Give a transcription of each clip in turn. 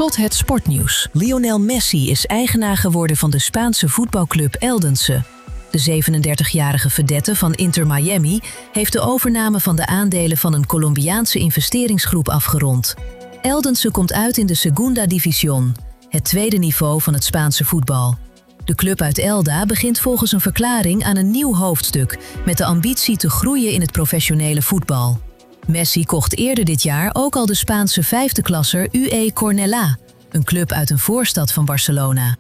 slot het sportnieuws. Lionel Messi is eigenaar geworden van de Spaanse voetbalclub Eldense. De 37-jarige vedette van Inter Miami heeft de overname van de aandelen van een Colombiaanse investeringsgroep afgerond. Eldense komt uit in de Segunda División, het tweede niveau van het Spaanse voetbal. De club uit Elda begint volgens een verklaring aan een nieuw hoofdstuk met de ambitie te groeien in het professionele voetbal. Messi kocht eerder dit jaar ook al de Spaanse vijfde klasser UE Cornellà, een club uit een voorstad van Barcelona.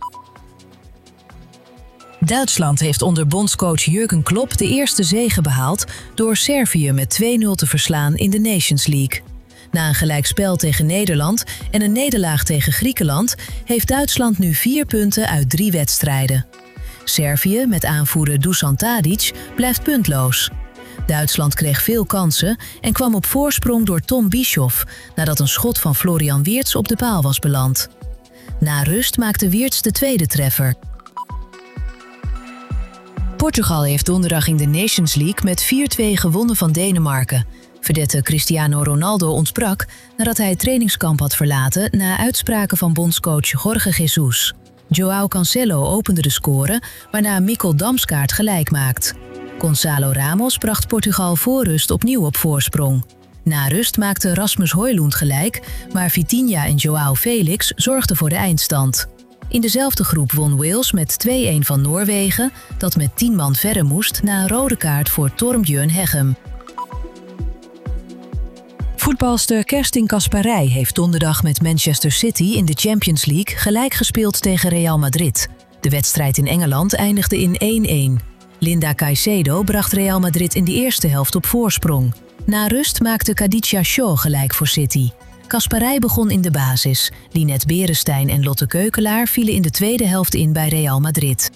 Duitsland heeft onder bondscoach Jurgen Klopp de eerste zege behaald door Servië met 2-0 te verslaan in de Nations League. Na een gelijkspel tegen Nederland en een nederlaag tegen Griekenland heeft Duitsland nu 4 punten uit 3 wedstrijden. Servië, met aanvoerder Dusan Tadic, blijft puntloos. Duitsland kreeg veel kansen en kwam op voorsprong door Tom Bischoff nadat een schot van Florian Wirtz op de paal was beland. Na rust maakte Wirtz de tweede treffer. Portugal heeft donderdag in de Nations League met 4-2 gewonnen van Denemarken. Vedette Cristiano Ronaldo ontbrak nadat hij het trainingskamp had verlaten na uitspraken van bondscoach Jorge Jesus. João Cancelo opende de score, waarna Mikkel Damsgaard gelijk maakt. Gonçalo Ramos bracht Portugal voor rust opnieuw op voorsprong. Na rust maakte Rasmus Højlund gelijk, maar Vitinha en João Felix zorgden voor de eindstand. In dezelfde groep won Wales met 2-1 van Noorwegen, dat met 10 man verre moest na een rode kaart voor Torbjørn Hegem. Voetbalster Kerstin Kasparij heeft donderdag met Manchester City in de Champions League gelijk gespeeld tegen Real Madrid. De wedstrijd in Engeland eindigde in 1-1. Linda Caicedo bracht Real Madrid in de eerste helft op voorsprong. Na rust maakte Khadija Shaw gelijk voor City. Kasparij begon in de basis. Linette Beresteyn en Lotte Keukelaar vielen in de tweede helft in bij Real Madrid.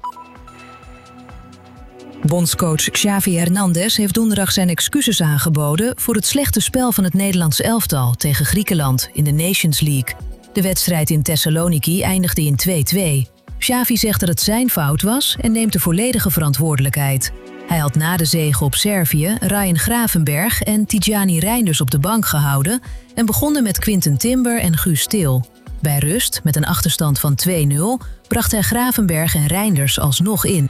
Bondscoach Xavi Hernandez heeft donderdag zijn excuses aangeboden voor het slechte spel van het Nederlands elftal tegen Griekenland in de Nations League. De wedstrijd in Thessaloniki eindigde in 2-2. Xavi zegt dat het zijn fout was en neemt de volledige verantwoordelijkheid. Hij had na de zege op Servië Ryan Gravenberch en Tijani Reinders op de bank gehouden en begonnen met Quinten Timber en Guus Til. Bij rust, met een achterstand van 2-0, bracht hij Gravenberch en Reinders alsnog in.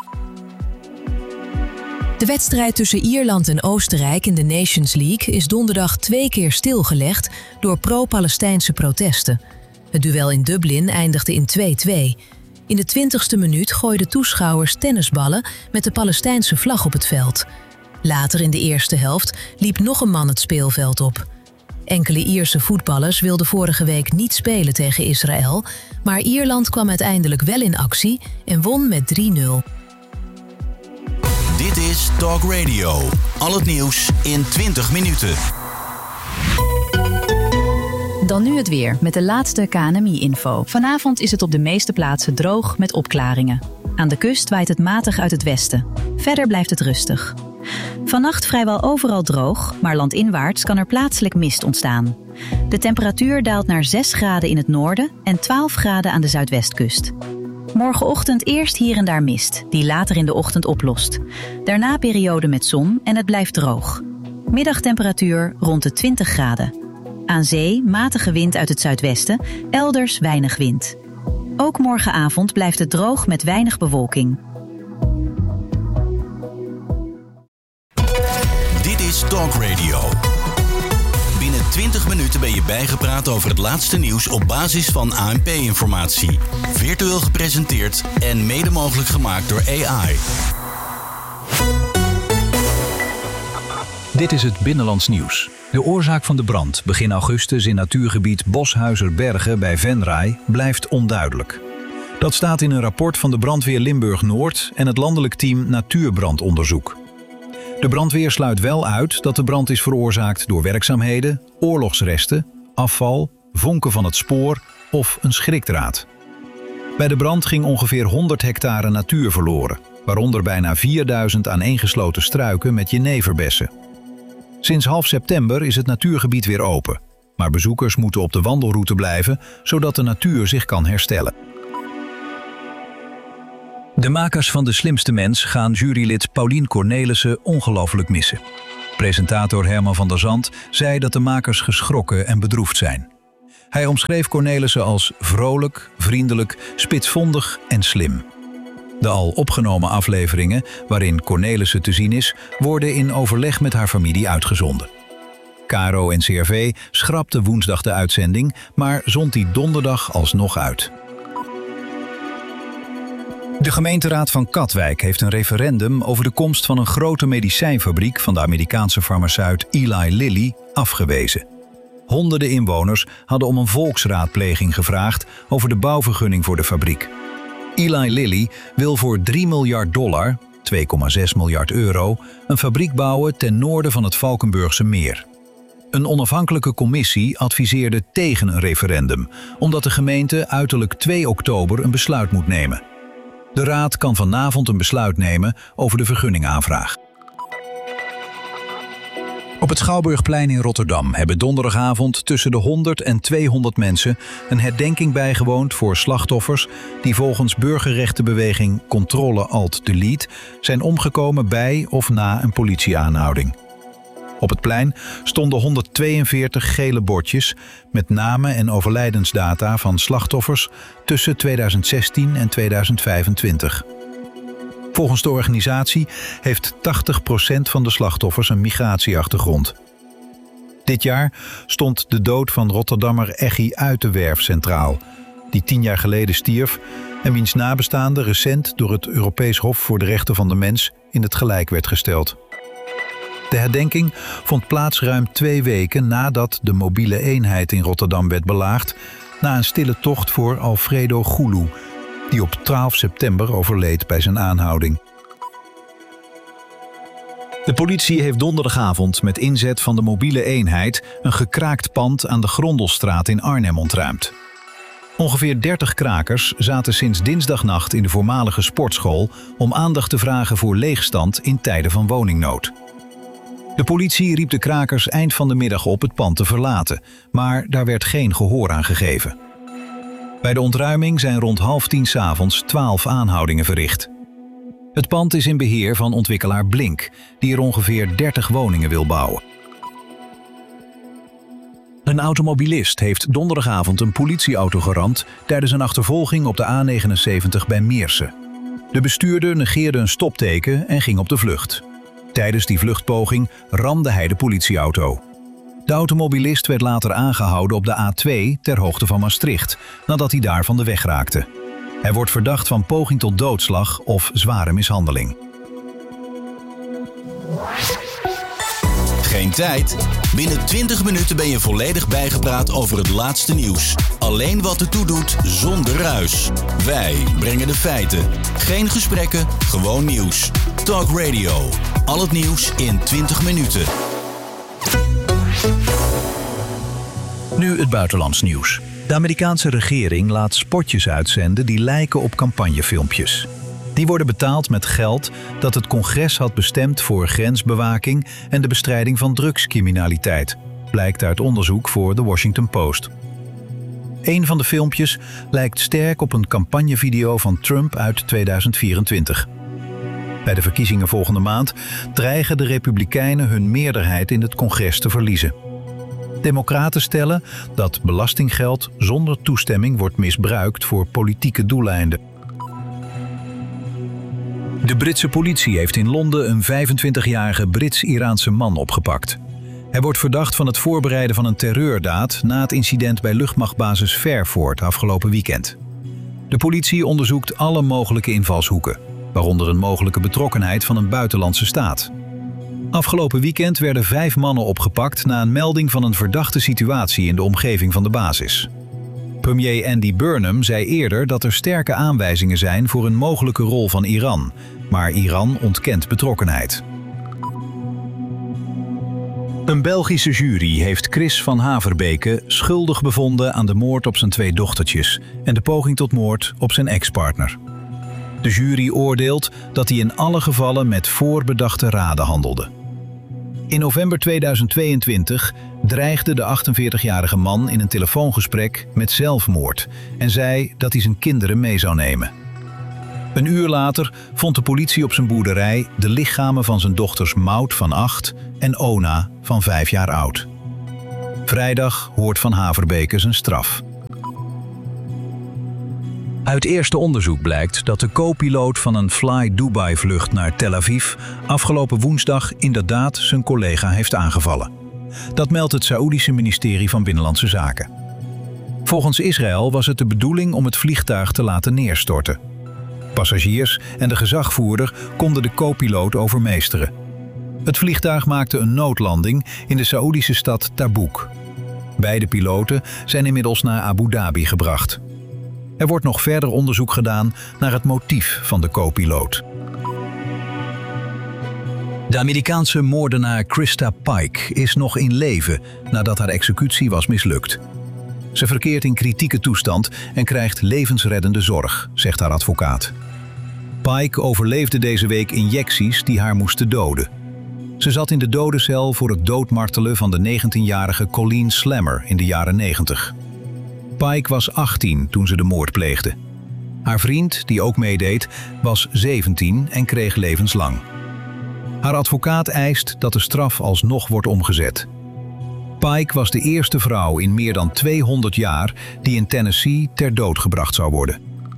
De wedstrijd tussen Ierland en Oostenrijk in de Nations League is donderdag 2 keer stilgelegd door pro-Palestijnse protesten. Het duel in Dublin eindigde in 2-2. In de 20e minuut gooiden toeschouwers tennisballen met de Palestijnse vlag op het veld. Later in de eerste helft liep nog een man het speelveld op. Enkele Ierse voetballers wilden vorige week niet spelen tegen Israël, maar Ierland kwam uiteindelijk wel in actie en won met 3-0. Dit is Talk Radio. Al het nieuws in 20 minuten. Dan nu het weer met de laatste KNMI-info. Vanavond is het op de meeste plaatsen droog met opklaringen. Aan de kust waait het matig uit het westen. Verder blijft het rustig. Vannacht vrijwel overal droog, maar landinwaarts kan er plaatselijk mist ontstaan. De temperatuur daalt naar 6 graden in het noorden en 12 graden aan de zuidwestkust. Morgenochtend eerst hier en daar mist, die later in de ochtend oplost. Daarna periode met zon en het blijft droog. Middagtemperatuur rond de 20 graden. Aan zee matige wind uit het zuidwesten, elders weinig wind. Ook morgenavond blijft het droog met weinig bewolking. Dit is Talk Radio. Binnen 20 minuten ben je bijgepraat over het laatste nieuws op basis van ANP-informatie. Virtueel gepresenteerd en mede mogelijk gemaakt door AI. Dit is het Binnenlands Nieuws. De oorzaak van de brand begin augustus in natuurgebied Boshuizerbergen bij Venray blijft onduidelijk. Dat staat in een rapport van de brandweer Limburg-Noord en het landelijk team Natuurbrandonderzoek. De brandweer sluit wel uit dat de brand is veroorzaakt door werkzaamheden, oorlogsresten, afval, vonken van het spoor of een schrikdraad. Bij de brand ging ongeveer 100 hectare natuur verloren, waaronder bijna 4000 aaneengesloten struiken met jeneverbessen. Sinds half september is het natuurgebied weer open, maar bezoekers moeten op de wandelroute blijven, zodat de natuur zich kan herstellen. De makers van De Slimste Mens gaan jurylid Paulien Cornelissen ongelooflijk missen. Presentator Herman van der Zand zei dat de makers geschrokken en bedroefd zijn. Hij omschreef Cornelissen als vrolijk, vriendelijk, spitsvondig en slim. De al opgenomen afleveringen, waarin Cornelissen te zien is, worden in overleg met haar familie uitgezonden. KRO-NCRV schrapte woensdag de uitzending, maar zond die donderdag alsnog uit. De gemeenteraad van Katwijk heeft een referendum over de komst van een grote medicijnfabriek van de Amerikaanse farmaceut Eli Lilly afgewezen. Honderden inwoners hadden om een volksraadpleging gevraagd over de bouwvergunning voor de fabriek. Eli Lilly wil voor $3 miljard, 2,6 miljard euro, een fabriek bouwen ten noorden van het Valkenburgse meer. Een onafhankelijke commissie adviseerde tegen een referendum, omdat de gemeente uiterlijk 2 oktober een besluit moet nemen. De raad kan vanavond een besluit nemen over de vergunningaanvraag. Op het Schouwburgplein in Rotterdam hebben donderdagavond tussen de 100 en 200 mensen een herdenking bijgewoond voor slachtoffers die volgens burgerrechtenbeweging Controle-Alt-Delete zijn omgekomen bij of na een politieaanhouding. Op het plein stonden 142 gele bordjes met namen en overlijdensdata van slachtoffers tussen 2016 en 2025. Volgens de organisatie heeft 80% van de slachtoffers een migratieachtergrond. Dit jaar stond de dood van Rotterdammer Eggy Uitenwerf centraal, die 10 jaar geleden stierf en wiens nabestaande recent door het Europees Hof voor de Rechten van de Mens in het gelijk werd gesteld. De herdenking vond plaats ruim 2 weken nadat de mobiele eenheid in Rotterdam werd belaagd na een stille tocht voor Alfredo Gulu, die op 12 september overleed bij zijn aanhouding. De politie heeft donderdagavond met inzet van de mobiele eenheid een gekraakt pand aan de Grondelstraat in Arnhem ontruimd. Ongeveer 30 krakers zaten sinds dinsdagnacht in de voormalige sportschool om aandacht te vragen voor leegstand in tijden van woningnood. De politie riep de krakers eind van de middag op het pand te verlaten, maar daar werd geen gehoor aan gegeven. Bij de ontruiming zijn rond 9:30 's avonds 12 aanhoudingen verricht. Het pand is in beheer van ontwikkelaar Blink, die er ongeveer 30 woningen wil bouwen. Een automobilist heeft donderdagavond een politieauto geramd tijdens een achtervolging op de A79 bij Meersen. De bestuurder negeerde een stopteken en ging op de vlucht. Tijdens die vluchtpoging ramde hij de politieauto. De automobilist werd later aangehouden op de A2 ter hoogte van Maastricht, nadat hij daar van de weg raakte. Hij wordt verdacht van poging tot doodslag of zware mishandeling. Geen tijd? Binnen 20 minuten ben je volledig bijgepraat over het laatste nieuws. Alleen wat ertoe doet, zonder ruis. Wij brengen de feiten. Geen gesprekken, gewoon nieuws. Talk Radio. Al het nieuws in 20 minuten. Nu het buitenlands nieuws. De Amerikaanse regering laat spotjes uitzenden die lijken op campagnefilmpjes. Die worden betaald met geld dat het congres had bestemd voor grensbewaking en de bestrijding van drugscriminaliteit, blijkt uit onderzoek voor The Washington Post. Een van de filmpjes lijkt sterk op een campagnevideo van Trump uit 2024. Bij de verkiezingen volgende maand dreigen de Republikeinen hun meerderheid in het congres te verliezen. Democraten stellen dat belastinggeld zonder toestemming wordt misbruikt voor politieke doeleinden. De Britse politie heeft in Londen een 25-jarige Brits-Iraanse man opgepakt. Hij wordt verdacht van het voorbereiden van een terreurdaad na het incident bij luchtmachtbasis Fairford afgelopen weekend. De politie onderzoekt alle mogelijke invalshoeken, waaronder een mogelijke betrokkenheid van een buitenlandse staat. Afgelopen weekend werden 5 mannen opgepakt na een melding van een verdachte situatie in de omgeving van de basis. Premier Andy Burnham zei eerder dat er sterke aanwijzingen zijn voor een mogelijke rol van Iran, maar Iran ontkent betrokkenheid. Een Belgische jury heeft Chris van Haverbeke schuldig bevonden aan de moord op zijn 2 dochtertjes en de poging tot moord op zijn ex-partner. De jury oordeelt dat hij in alle gevallen met voorbedachte raden handelde. In november 2022 dreigde de 48-jarige man in een telefoongesprek met zelfmoord en zei dat hij zijn kinderen mee zou nemen. Een uur later vond de politie op zijn boerderij de lichamen van zijn dochters Maud van 8 en Ona van 5 jaar oud. Vrijdag hoort Van Haverbeke zijn straf. Uit eerste onderzoek blijkt dat de co-piloot van een Fly Dubai-vlucht naar Tel Aviv afgelopen woensdag inderdaad zijn collega heeft aangevallen. Dat meldt het Saoedische ministerie van Binnenlandse Zaken. Volgens Israël was het de bedoeling om het vliegtuig te laten neerstorten. Passagiers en de gezagvoerder konden de co-piloot overmeesteren. Het vliegtuig maakte een noodlanding in de Saoedische stad Tabuk. Beide piloten zijn inmiddels naar Abu Dhabi gebracht. Er wordt nog verder onderzoek gedaan naar het motief van de co-piloot. De Amerikaanse moordenaar Krista Pike is nog in leven nadat haar executie was mislukt. Ze verkeert in kritieke toestand en krijgt levensreddende zorg, zegt haar advocaat. Pike overleefde deze week injecties die haar moesten doden. Ze zat in de dodencel voor het doodmartelen van de 19-jarige Colleen Slammer in de jaren 90. Pike was 18 toen ze de moord pleegde. Haar vriend, die ook meedeed, was 17 en kreeg levenslang. Haar advocaat eist dat de straf alsnog wordt omgezet. Pike was de eerste vrouw in meer dan 200 jaar die in Tennessee ter dood gebracht zou worden.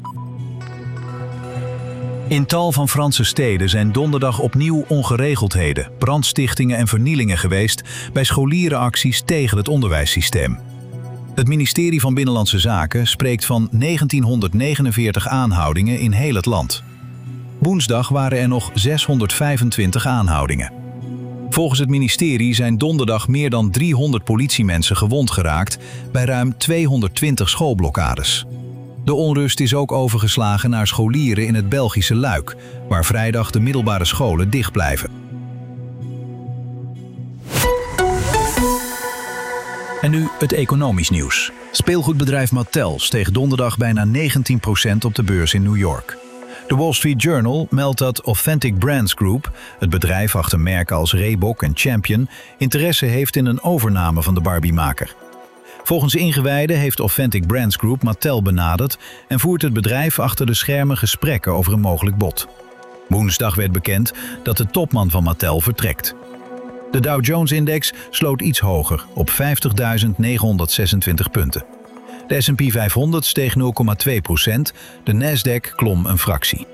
In tal van Franse steden zijn donderdag opnieuw ongeregeldheden, brandstichtingen en vernielingen geweest bij scholierenacties tegen het onderwijssysteem. Het ministerie van Binnenlandse Zaken spreekt van 1949 aanhoudingen in heel het land. Woensdag waren er nog 625 aanhoudingen. Volgens het ministerie zijn donderdag meer dan 300 politiemensen gewond geraakt bij ruim 220 schoolblokkades. De onrust is ook overgeslagen naar scholieren in het Belgische Luik, waar vrijdag de middelbare scholen dicht blijven. En nu het economisch nieuws. Speelgoedbedrijf Mattel steeg donderdag bijna 19% op de beurs in New York. De Wall Street Journal meldt dat Authentic Brands Group, het bedrijf achter merken als Reebok en Champion, interesse heeft in een overname van de Barbie-maker. Volgens ingewijden heeft Authentic Brands Group Mattel benaderd en voert het bedrijf achter de schermen gesprekken over een mogelijk bod. Woensdag werd bekend dat de topman van Mattel vertrekt. De Dow Jones-index sloot iets hoger op 50.926 punten. De S&P 500 steeg 0,2%, de Nasdaq klom een fractie.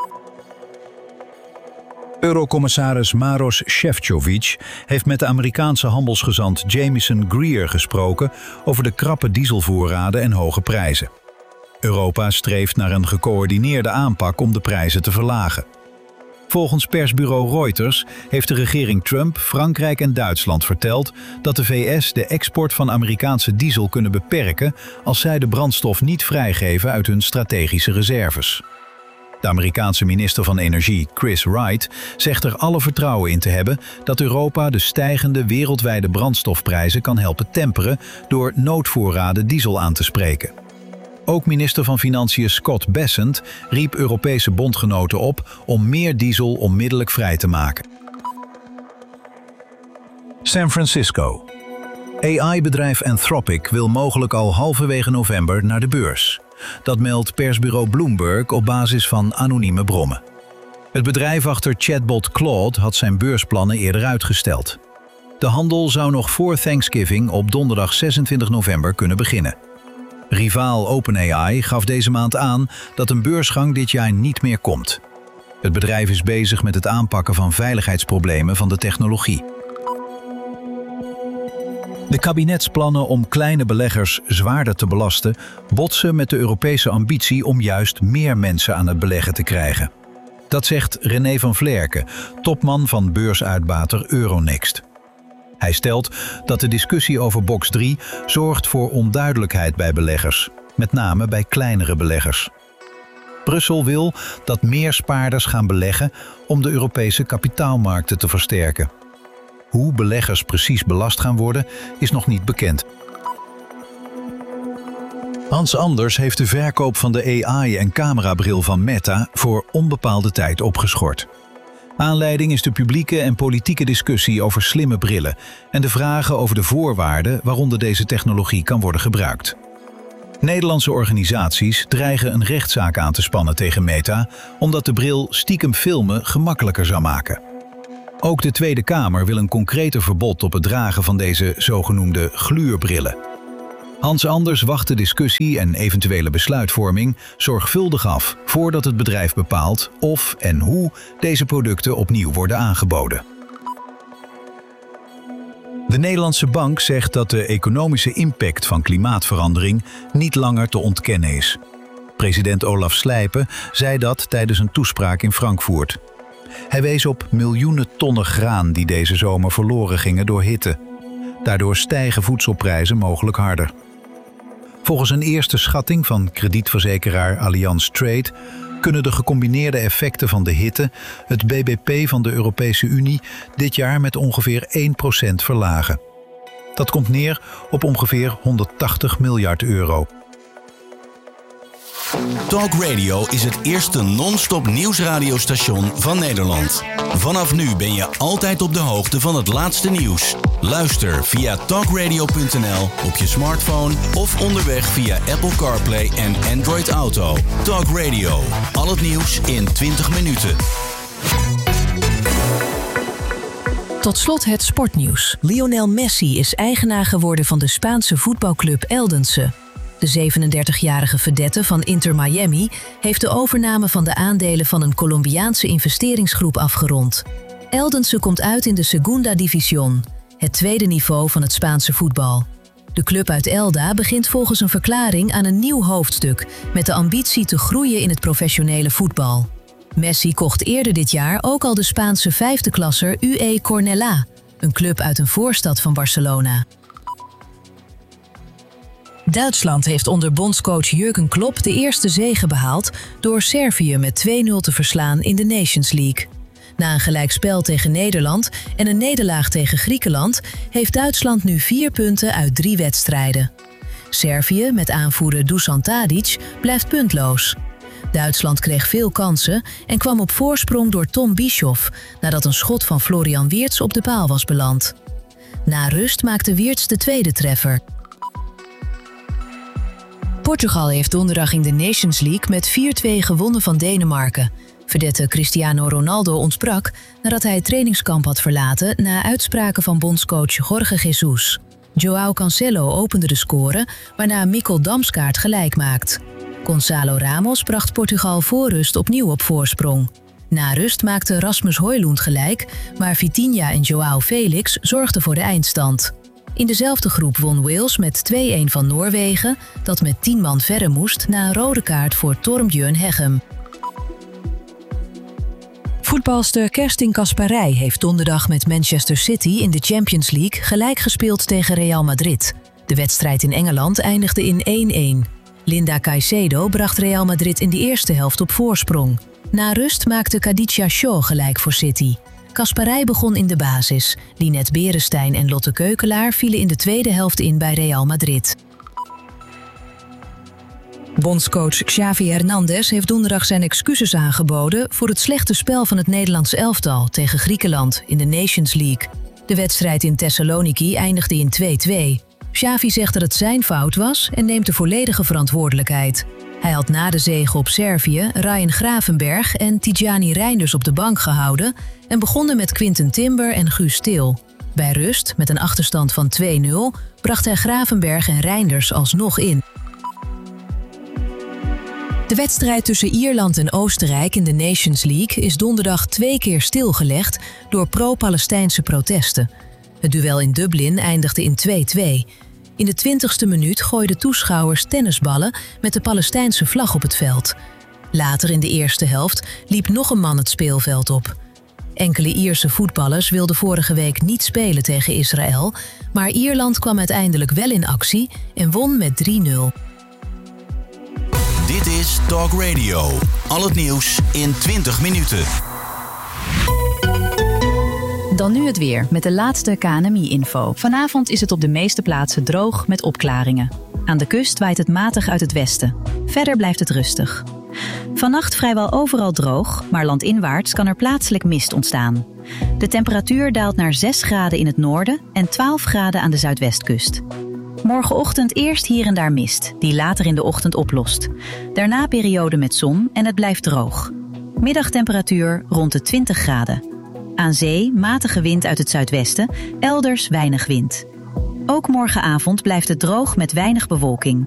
Eurocommissaris Maros Šefčovič heeft met de Amerikaanse handelsgezant Jamieson Greer gesproken over de krappe dieselvoorraden en hoge prijzen. Europa streeft naar een gecoördineerde aanpak om de prijzen te verlagen. Volgens persbureau Reuters heeft de regering Trump, Frankrijk en Duitsland verteld dat de VS de export van Amerikaanse diesel kunnen beperken als zij de brandstof niet vrijgeven uit hun strategische reserves. De Amerikaanse minister van Energie, Chris Wright, zegt er alle vertrouwen in te hebben dat Europa de stijgende wereldwijde brandstofprijzen kan helpen temperen door noodvoorraden diesel aan te spreken. Ook minister van Financiën Scott Bessent riep Europese bondgenoten op om meer diesel onmiddellijk vrij te maken. San Francisco. AI-bedrijf Anthropic wil mogelijk al halverwege november naar de beurs. Dat meldt persbureau Bloomberg op basis van anonieme bronnen. Het bedrijf achter chatbot Claude had zijn beursplannen eerder uitgesteld. De handel zou nog voor Thanksgiving op donderdag 26 november kunnen beginnen. Rivaal OpenAI gaf deze maand aan dat een beursgang dit jaar niet meer komt. Het bedrijf is bezig met het aanpakken van veiligheidsproblemen van de technologie. De kabinetsplannen om kleine beleggers zwaarder te belasten botsen met de Europese ambitie om juist meer mensen aan het beleggen te krijgen. Dat zegt René van Vlerken, topman van beursuitbater Euronext. Hij stelt dat de discussie over box 3 zorgt voor onduidelijkheid bij beleggers, met name bij kleinere beleggers. Brussel wil dat meer spaarders gaan beleggen om de Europese kapitaalmarkten te versterken. Hoe beleggers precies belast gaan worden, is nog niet bekend. Hans Anders heeft de verkoop van de AI- en camerabril van Meta voor onbepaalde tijd opgeschort. Aanleiding is de publieke en politieke discussie over slimme brillen en de vragen over de voorwaarden waaronder deze technologie kan worden gebruikt. Nederlandse organisaties dreigen een rechtszaak aan te spannen tegen Meta, omdat de bril stiekem filmen gemakkelijker zou maken. Ook de Tweede Kamer wil een concreter verbod op het dragen van deze zogenoemde gluurbrillen. Hans Anders wacht de discussie en eventuele besluitvorming zorgvuldig af voordat het bedrijf bepaalt of en hoe deze producten opnieuw worden aangeboden. De Nederlandse Bank zegt dat de economische impact van klimaatverandering niet langer te ontkennen is. President Olaf Slijpen zei dat tijdens een toespraak in Frankfurt. Hij wees op miljoenen tonnen graan die deze zomer verloren gingen door hitte. Daardoor stijgen voedselprijzen mogelijk harder. Volgens een eerste schatting van kredietverzekeraar Allianz Trade kunnen de gecombineerde effecten van de hitte het BBP van de Europese Unie dit jaar met ongeveer 1% verlagen. Dat komt neer op ongeveer 180 miljard euro. Talk Radio is het eerste non-stop nieuwsradiostation van Nederland. Vanaf nu ben je altijd op de hoogte van het laatste nieuws. Luister via talkradio.nl op je smartphone of onderweg via Apple CarPlay en Android Auto. Talk Radio, al het nieuws in 20 minuten. Tot slot het sportnieuws. Lionel Messi is eigenaar geworden van de Spaanse voetbalclub Eldense. De 37-jarige vedette van Inter Miami heeft de overname van de aandelen van een Colombiaanse investeringsgroep afgerond. Eldense komt uit in de Segunda División, het tweede niveau van het Spaanse voetbal. De club uit Elda begint volgens een verklaring aan een nieuw hoofdstuk met de ambitie te groeien in het professionele voetbal. Messi kocht eerder dit jaar ook al de Spaanse vijfde klasser UE Cornellà, een club uit een voorstad van Barcelona. Duitsland heeft onder bondscoach Jürgen Klopp de eerste zege behaald door Servië met 2-0 te verslaan in de Nations League. Na een gelijkspel tegen Nederland en een nederlaag tegen Griekenland heeft Duitsland nu 4 punten uit 3 wedstrijden. Servië, met aanvoerder Dusan Tadic, blijft puntloos. Duitsland kreeg veel kansen en kwam op voorsprong door Tom Bischoff nadat een schot van Florian Wirtz op de paal was beland. Na rust maakte Wirtz de tweede treffer. Portugal heeft donderdag in de Nations League met 4-2 gewonnen van Denemarken. Vedette Cristiano Ronaldo ontbrak nadat hij het trainingskamp had verlaten na uitspraken van bondscoach Jorge Jesus. João Cancelo opende de score, waarna Mikkel Damsgaard gelijk maakt. Gonçalo Ramos bracht Portugal voor rust opnieuw op voorsprong. Na rust maakte Rasmus Højlund gelijk, maar Vitinha en João Felix zorgden voor de eindstand. In dezelfde groep won Wales met 2-1 van Noorwegen, dat met 10 man verre moest na een rode kaart voor Torbjørn Hegem. Voetbalster Kerstin Kasparij heeft donderdag met Manchester City in de Champions League gelijk gespeeld tegen Real Madrid. De wedstrijd in Engeland eindigde in 1-1. Linda Caicedo bracht Real Madrid in de eerste helft op voorsprong. Na rust maakte Khadija Shaw gelijk voor City. Kasparij begon in de basis. Linette Beresteyn en Lotte Keukelaar vielen in de tweede helft in bij Real Madrid. Bondscoach Xavi Hernandez heeft donderdag zijn excuses aangeboden voor het slechte spel van het Nederlandse elftal tegen Griekenland in de Nations League. De wedstrijd in Thessaloniki eindigde in 2-2. Xavi zegt dat het zijn fout was en neemt de volledige verantwoordelijkheid. Hij had na de zege op Servië Ryan Gravenberch en Tijani Reinders op de bank gehouden en begonnen met Quinten Timber en Guus Til. Bij rust, met een achterstand van 2-0, bracht hij Gravenberch en Reinders alsnog in. De wedstrijd tussen Ierland en Oostenrijk in de Nations League is donderdag 2 keer stilgelegd door pro-Palestijnse protesten. Het duel in Dublin eindigde in 2-2. In de 20e minuut gooiden toeschouwers tennisballen met de Palestijnse vlag op het veld. Later in de eerste helft liep nog een man het speelveld op. Enkele Ierse voetballers wilden vorige week niet spelen tegen Israël, maar Ierland kwam uiteindelijk wel in actie en won met 3-0. Dit is Talk Radio. Al het nieuws in 20 minuten. Dan nu het weer met de laatste KNMI-info. Vanavond is het op de meeste plaatsen droog met opklaringen. Aan de kust waait het matig uit het westen. Verder blijft het rustig. Vannacht vrijwel overal droog, maar landinwaarts kan er plaatselijk mist ontstaan. De temperatuur daalt naar 6 graden in het noorden en 12 graden aan de zuidwestkust. Morgenochtend eerst hier en daar mist, die later in de ochtend oplost. Daarna periode met zon en het blijft droog. Middagtemperatuur rond de 20 graden. Aan zee matige wind uit het zuidwesten, elders weinig wind. Ook morgenavond blijft het droog met weinig bewolking.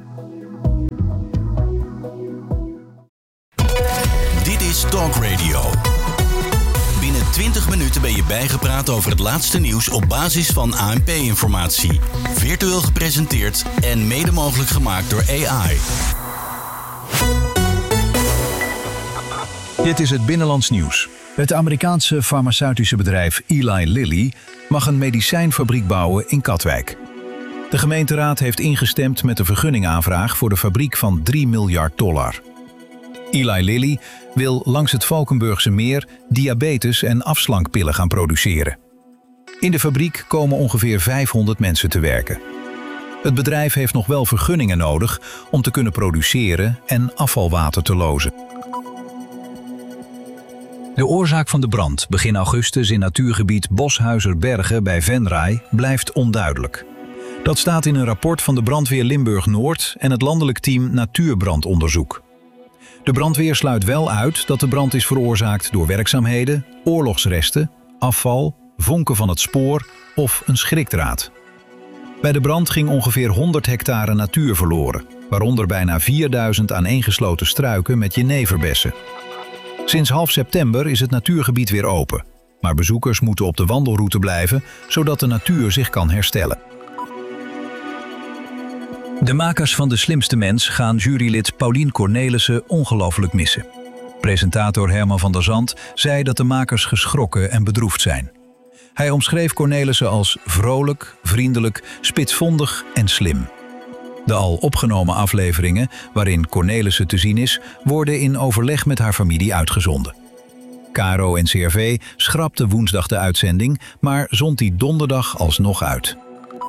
Dit is Talk Radio. Binnen 20 minuten ben je bijgepraat over het laatste nieuws op basis van ANP-informatie. Virtueel gepresenteerd en mede mogelijk gemaakt door AI. Dit is het Binnenlands Nieuws. Het Amerikaanse farmaceutische bedrijf Eli Lilly mag een medicijnfabriek bouwen in Katwijk. De gemeenteraad heeft ingestemd met de vergunningaanvraag voor de fabriek van $3 miljard. Eli Lilly wil langs het Valkenburgse meer diabetes- en afslankpillen gaan produceren. In de fabriek komen ongeveer 500 mensen te werken. Het bedrijf heeft nog wel vergunningen nodig om te kunnen produceren en afvalwater te lozen. De oorzaak van de brand begin augustus in natuurgebied Boshuizer-Bergen bij Venray blijft onduidelijk. Dat staat in een rapport van de brandweer Limburg-Noord en het landelijk team Natuurbrandonderzoek. De brandweer sluit wel uit dat de brand is veroorzaakt door werkzaamheden, oorlogsresten, afval, vonken van het spoor of een schrikdraad. Bij de brand ging ongeveer 100 hectare natuur verloren, waaronder bijna 4000 aaneengesloten struiken met jeneverbessen. Sinds half september is het natuurgebied weer open, maar bezoekers moeten op de wandelroute blijven, zodat de natuur zich kan herstellen. De makers van De Slimste Mens gaan jurylid Paulien Cornelissen ongelooflijk missen. Presentator Herman van der Zand zei dat de makers geschrokken en bedroefd zijn. Hij omschreef Cornelissen als vrolijk, vriendelijk, spitsvondig en slim. De al opgenomen afleveringen, waarin Cornelissen te zien is, worden in overleg met haar familie uitgezonden. KRO-NCRV schrapte woensdag de uitzending, maar zond die donderdag alsnog uit.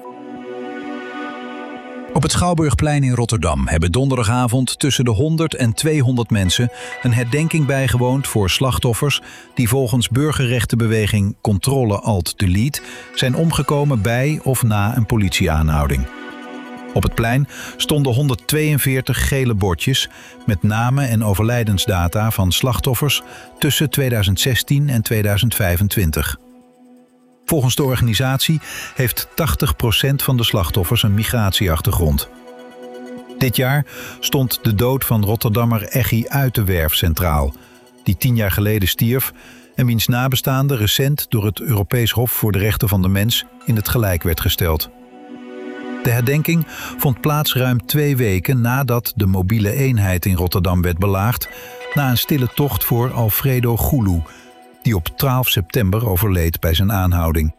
Op het Schouwburgplein in Rotterdam hebben donderdagavond tussen de 100 en 200 mensen een herdenking bijgewoond voor slachtoffers die volgens burgerrechtenbeweging Controle-Alt-Delete zijn omgekomen bij of na een politieaanhouding. Op het plein stonden 142 gele bordjes met namen en overlijdensdata van slachtoffers tussen 2016 en 2025. Volgens de organisatie heeft 80% van de slachtoffers een migratieachtergrond. Dit jaar stond de dood van Rotterdammer Eggy Uitenwerf centraal, die 10 jaar geleden stierf en wiens nabestaande recent door het Europees Hof voor de Rechten van de Mens in het gelijk werd gesteld. De herdenking vond plaats ruim 2 weken nadat de mobiele eenheid in Rotterdam werd belaagd, na een stille tocht voor Alfredo Goulou, die op 12 september overleed bij zijn aanhouding.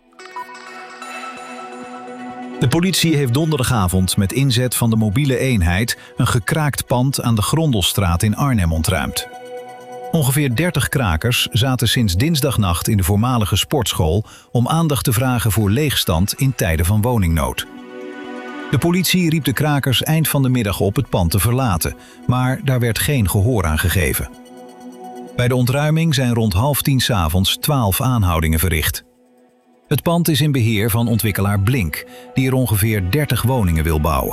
De politie heeft donderdagavond met inzet van de mobiele eenheid een gekraakt pand aan de Grondelstraat in Arnhem ontruimd. Ongeveer 30 krakers zaten sinds dinsdagnacht in de voormalige sportschool om aandacht te vragen voor leegstand in tijden van woningnood. De politie riep de krakers eind van de middag op het pand te verlaten, maar daar werd geen gehoor aan gegeven. Bij de ontruiming zijn rond 9:30 s'avonds 12 aanhoudingen verricht. Het pand is in beheer van ontwikkelaar Blink, die er ongeveer 30 woningen wil bouwen.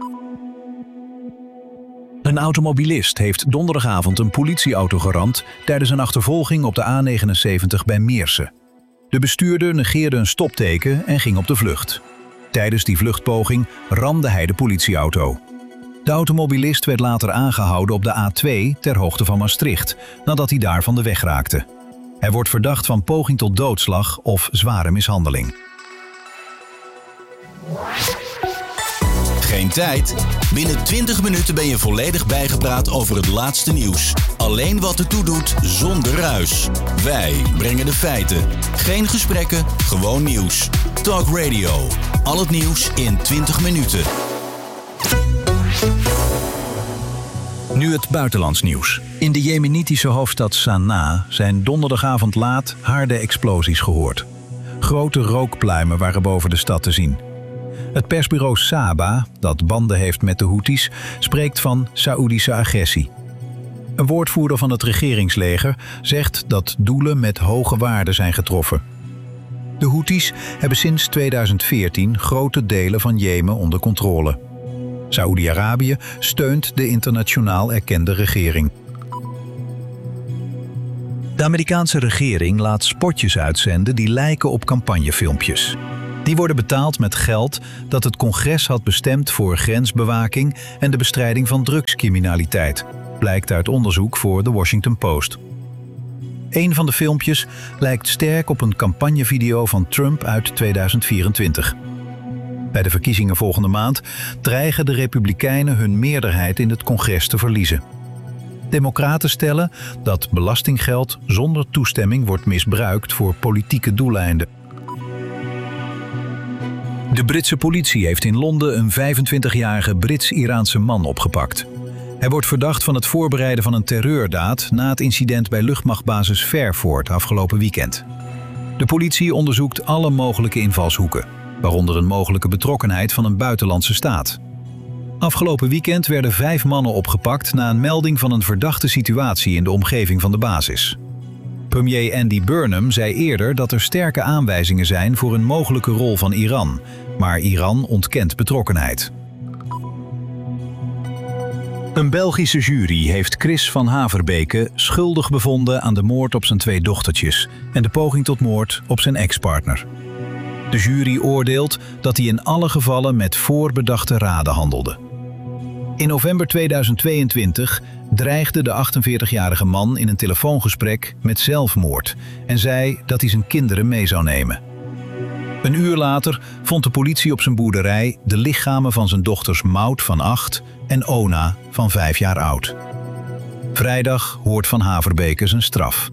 Een automobilist heeft donderdagavond een politieauto geramd tijdens een achtervolging op de A79 bij Meersen. De bestuurder negeerde een stopteken en ging op de vlucht. Tijdens die vluchtpoging ramde hij de politieauto. De automobilist werd later aangehouden op de A2 ter hoogte van Maastricht, nadat hij daar van de weg raakte. Hij wordt verdacht van poging tot doodslag of zware mishandeling. Geen tijd? Binnen 20 minuten ben je volledig bijgepraat over het laatste nieuws. Alleen wat ertoe doet, zonder ruis. Wij brengen de feiten. Geen gesprekken, gewoon nieuws. Talk Radio. Al het nieuws in 20 minuten. Nu het buitenlands nieuws. In de jemenitische hoofdstad Sanaa zijn donderdagavond laat harde explosies gehoord. Grote rookpluimen waren boven de stad te zien. Het persbureau Saba, dat banden heeft met de Houthis, spreekt van Saoedische agressie. Een woordvoerder van het regeringsleger zegt dat doelen met hoge waarden zijn getroffen. De Houthis hebben sinds 2014 grote delen van Jemen onder controle. Saoedi-Arabië steunt de internationaal erkende regering. De Amerikaanse regering laat spotjes uitzenden die lijken op campagnefilmpjes. Die worden betaald met geld dat het congres had bestemd voor grensbewaking en de bestrijding van drugscriminaliteit, blijkt uit onderzoek voor The Washington Post. Een van de filmpjes lijkt sterk op een campagnevideo van Trump uit 2024. Bij de verkiezingen volgende maand dreigen de Republikeinen hun meerderheid in het congres te verliezen. Democraten stellen dat belastinggeld zonder toestemming wordt misbruikt voor politieke doeleinden. De Britse politie heeft in Londen een 25-jarige Brits-Iraanse man opgepakt. Hij wordt verdacht van het voorbereiden van een terreurdaad na het incident bij luchtmachtbasis Fairford afgelopen weekend. De politie onderzoekt alle mogelijke invalshoeken, waaronder een mogelijke betrokkenheid van een buitenlandse staat. Afgelopen weekend werden 5 mannen opgepakt na een melding van een verdachte situatie in de omgeving van de basis. Premier Andy Burnham zei eerder dat er sterke aanwijzingen zijn voor een mogelijke rol van Iran, maar Iran ontkent betrokkenheid. Een Belgische jury heeft Chris van Haverbeke schuldig bevonden aan de moord op zijn 2 dochtertjes en de poging tot moord op zijn ex-partner. De jury oordeelt dat hij in alle gevallen met voorbedachte raden handelde. In november 2022 dreigde de 48-jarige man in een telefoongesprek met zelfmoord en zei dat hij zijn kinderen mee zou nemen. Een uur later vond de politie op zijn boerderij de lichamen van zijn dochters Maud van 8 en Ona van 5 jaar oud. Vrijdag hoort Van Haverbeke zijn straf.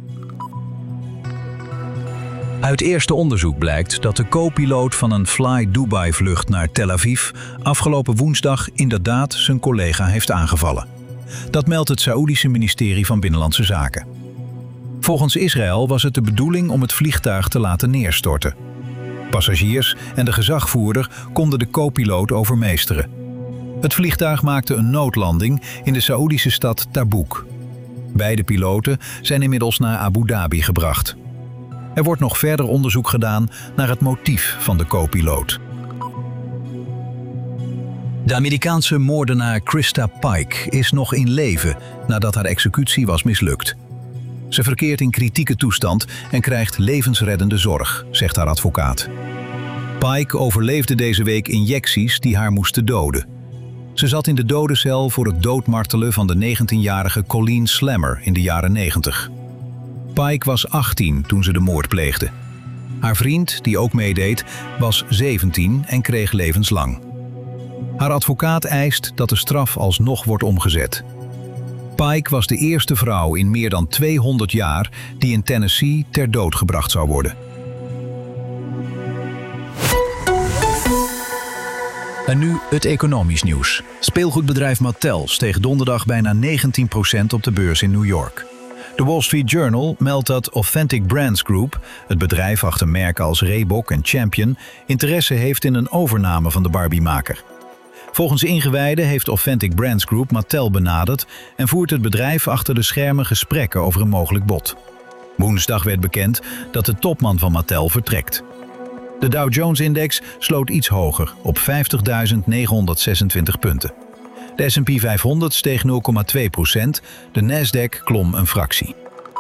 Uit eerste onderzoek blijkt dat de co-piloot van een Fly Dubai-vlucht naar Tel Aviv afgelopen woensdag inderdaad zijn collega heeft aangevallen. Dat meldt het Saoedische ministerie van Binnenlandse Zaken. Volgens Israël was het de bedoeling om het vliegtuig te laten neerstorten. Passagiers en de gezagvoerder konden de co-piloot overmeesteren. Het vliegtuig maakte een noodlanding in de Saoedische stad Tabuk. Beide piloten zijn inmiddels naar Abu Dhabi gebracht. Er wordt nog verder onderzoek gedaan naar het motief van de co-piloot. De Amerikaanse moordenaar Krista Pike is nog in leven nadat haar executie was mislukt. Ze verkeert in kritieke toestand en krijgt levensreddende zorg, zegt haar advocaat. Pike overleefde deze week injecties die haar moesten doden. Ze zat in de dodencel voor het doodmartelen van de 19-jarige Colleen Slammer in de jaren 90. Pike was 18 toen ze de moord pleegde. Haar vriend, die ook meedeed, was 17 en kreeg levenslang. Haar advocaat eist dat de straf alsnog wordt omgezet. Pike was de eerste vrouw in meer dan 200 jaar die in Tennessee ter dood gebracht zou worden. En nu het economisch nieuws. Speelgoedbedrijf Mattel steeg donderdag bijna 19% op de beurs in New York. De Wall Street Journal meldt dat Authentic Brands Group, het bedrijf achter merken als Reebok en Champion, interesse heeft in een overname van de Barbie-maker. Volgens ingewijden heeft Authentic Brands Group Mattel benaderd en voert het bedrijf achter de schermen gesprekken over een mogelijk bod. Woensdag werd bekend dat de topman van Mattel vertrekt. De Dow Jones-index sloot iets hoger op 50.926 punten. De S&P 500 steeg 0,2%, de Nasdaq klom een fractie.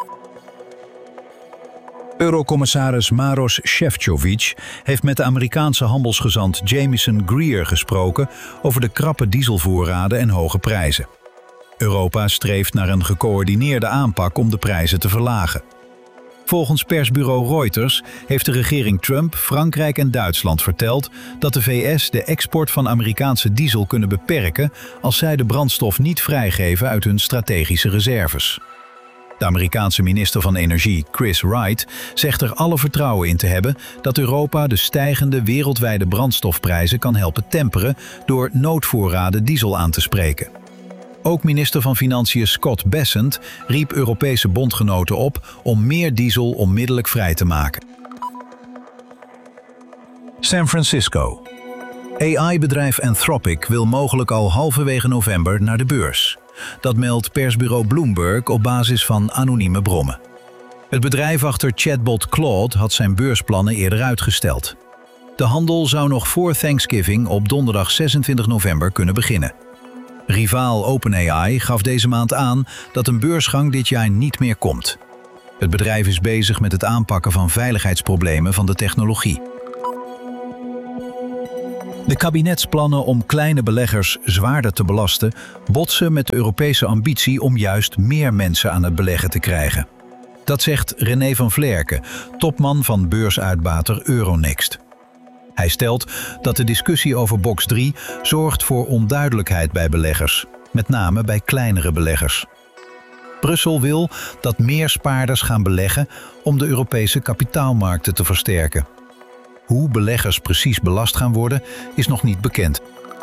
Eurocommissaris Maros Šefčovič heeft met de Amerikaanse handelsgezant Jamieson Greer gesproken over de krappe dieselvoorraden en hoge prijzen. Europa streeft naar een gecoördineerde aanpak om de prijzen te verlagen. Volgens persbureau Reuters heeft de regering Trump, Frankrijk en Duitsland verteld dat de VS de export van Amerikaanse diesel kunnen beperken als zij de brandstof niet vrijgeven uit hun strategische reserves. De Amerikaanse minister van Energie, Chris Wright, zegt er alle vertrouwen in te hebben dat Europa de stijgende wereldwijde brandstofprijzen kan helpen temperen door noodvoorraden diesel aan te spreken. Ook minister van Financiën Scott Bessent riep Europese bondgenoten op om meer diesel onmiddellijk vrij te maken. San Francisco. AI-bedrijf Anthropic wil mogelijk al halverwege november naar de beurs. Dat meldt persbureau Bloomberg op basis van anonieme bronnen. Het bedrijf achter chatbot Claude had zijn beursplannen eerder uitgesteld. De handel zou nog voor Thanksgiving op donderdag 26 november kunnen beginnen. Rivaal OpenAI gaf deze maand aan dat een beursgang dit jaar niet meer komt. Het bedrijf is bezig met het aanpakken van veiligheidsproblemen van de technologie. De kabinetsplannen om kleine beleggers zwaarder te belasten botsen met de Europese ambitie om juist meer mensen aan het beleggen te krijgen. Dat zegt René van Vlerken, topman van beursuitbater Euronext. Hij stelt dat de discussie over box 3 zorgt voor onduidelijkheid bij beleggers, met name bij kleinere beleggers. Brussel wil dat meer spaarders gaan beleggen om de Europese kapitaalmarkten te versterken. Hoe beleggers precies belast gaan worden, is nog niet bekend.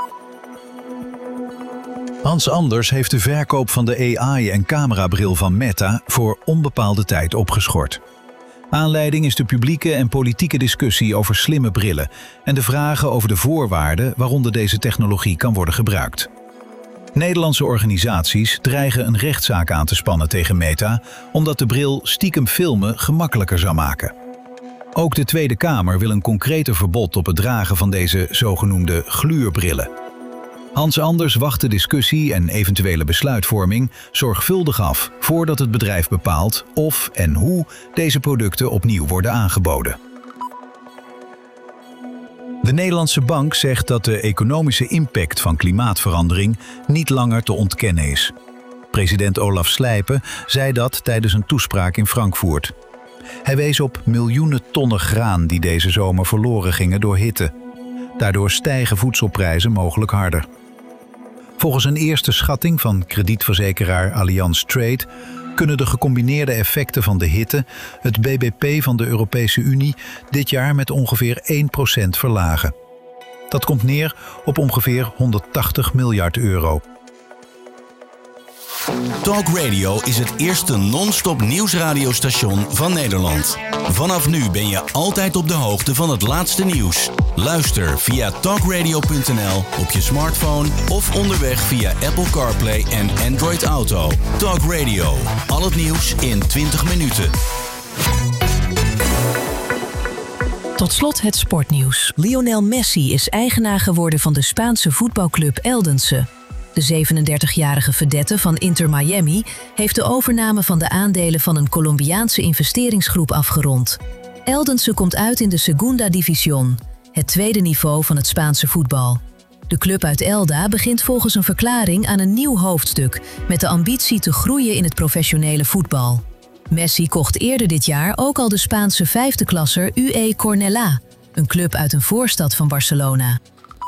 Hans Anders heeft de verkoop van de AI- en camerabril van Meta voor onbepaalde tijd opgeschort. Aanleiding is de publieke en politieke discussie over slimme brillen en de vragen over de voorwaarden waaronder deze technologie kan worden gebruikt. Nederlandse organisaties dreigen een rechtszaak aan te spannen tegen Meta, omdat de bril stiekem filmen gemakkelijker zou maken. Ook de Tweede Kamer wil een concreter verbod op het dragen van deze zogenoemde gluurbrillen. Hans Anders wacht de discussie en eventuele besluitvorming zorgvuldig af voordat het bedrijf bepaalt of en hoe deze producten opnieuw worden aangeboden. De Nederlandse Bank zegt dat de economische impact van klimaatverandering niet langer te ontkennen is. President Olaf Slijpen zei dat tijdens een toespraak in Frankfurt. Hij wees op miljoenen tonnen graan die deze zomer verloren gingen door hitte. Daardoor stijgen voedselprijzen mogelijk harder. Volgens een eerste schatting van kredietverzekeraar Allianz Trade kunnen de gecombineerde effecten van de hitte het BBP van de Europese Unie dit jaar met ongeveer 1% verlagen. Dat komt neer op ongeveer 180 miljard euro. Talk Radio is het eerste non-stop nieuwsradiostation van Nederland. Vanaf nu ben je altijd op de hoogte van het laatste nieuws. Luister via talkradio.nl op je smartphone of onderweg via Apple CarPlay en Android Auto. Talk Radio, al het nieuws in 20 minuten. Tot slot het sportnieuws. Lionel Messi is eigenaar geworden van de Spaanse voetbalclub Eldense. De 37-jarige vedette van Inter Miami heeft de overname van de aandelen van een Colombiaanse investeringsgroep afgerond. Eldense komt uit in de Segunda División, het tweede niveau van het Spaanse voetbal. De club uit Elda begint volgens een verklaring aan een nieuw hoofdstuk met de ambitie te groeien in het professionele voetbal. Messi kocht eerder dit jaar ook al de Spaanse vijfde klasser UE Cornellà, een club uit een voorstad van Barcelona.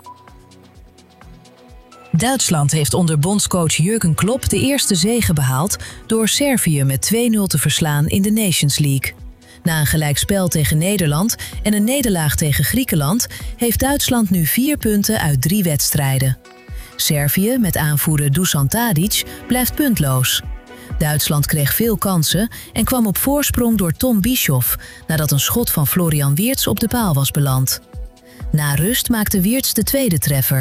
Duitsland heeft onder bondscoach Jürgen Klopp de eerste zege behaald door Servië met 2-0 te verslaan in de Nations League. Na een gelijkspel tegen Nederland en een nederlaag tegen Griekenland heeft Duitsland nu 4 punten uit 3 wedstrijden. Servië, met aanvoerder Dusan Tadic, blijft puntloos. Duitsland kreeg veel kansen en kwam op voorsprong door Tom Bischoff nadat een schot van Florian Wirtz op de paal was beland. Na rust maakte Wirtz de tweede treffer.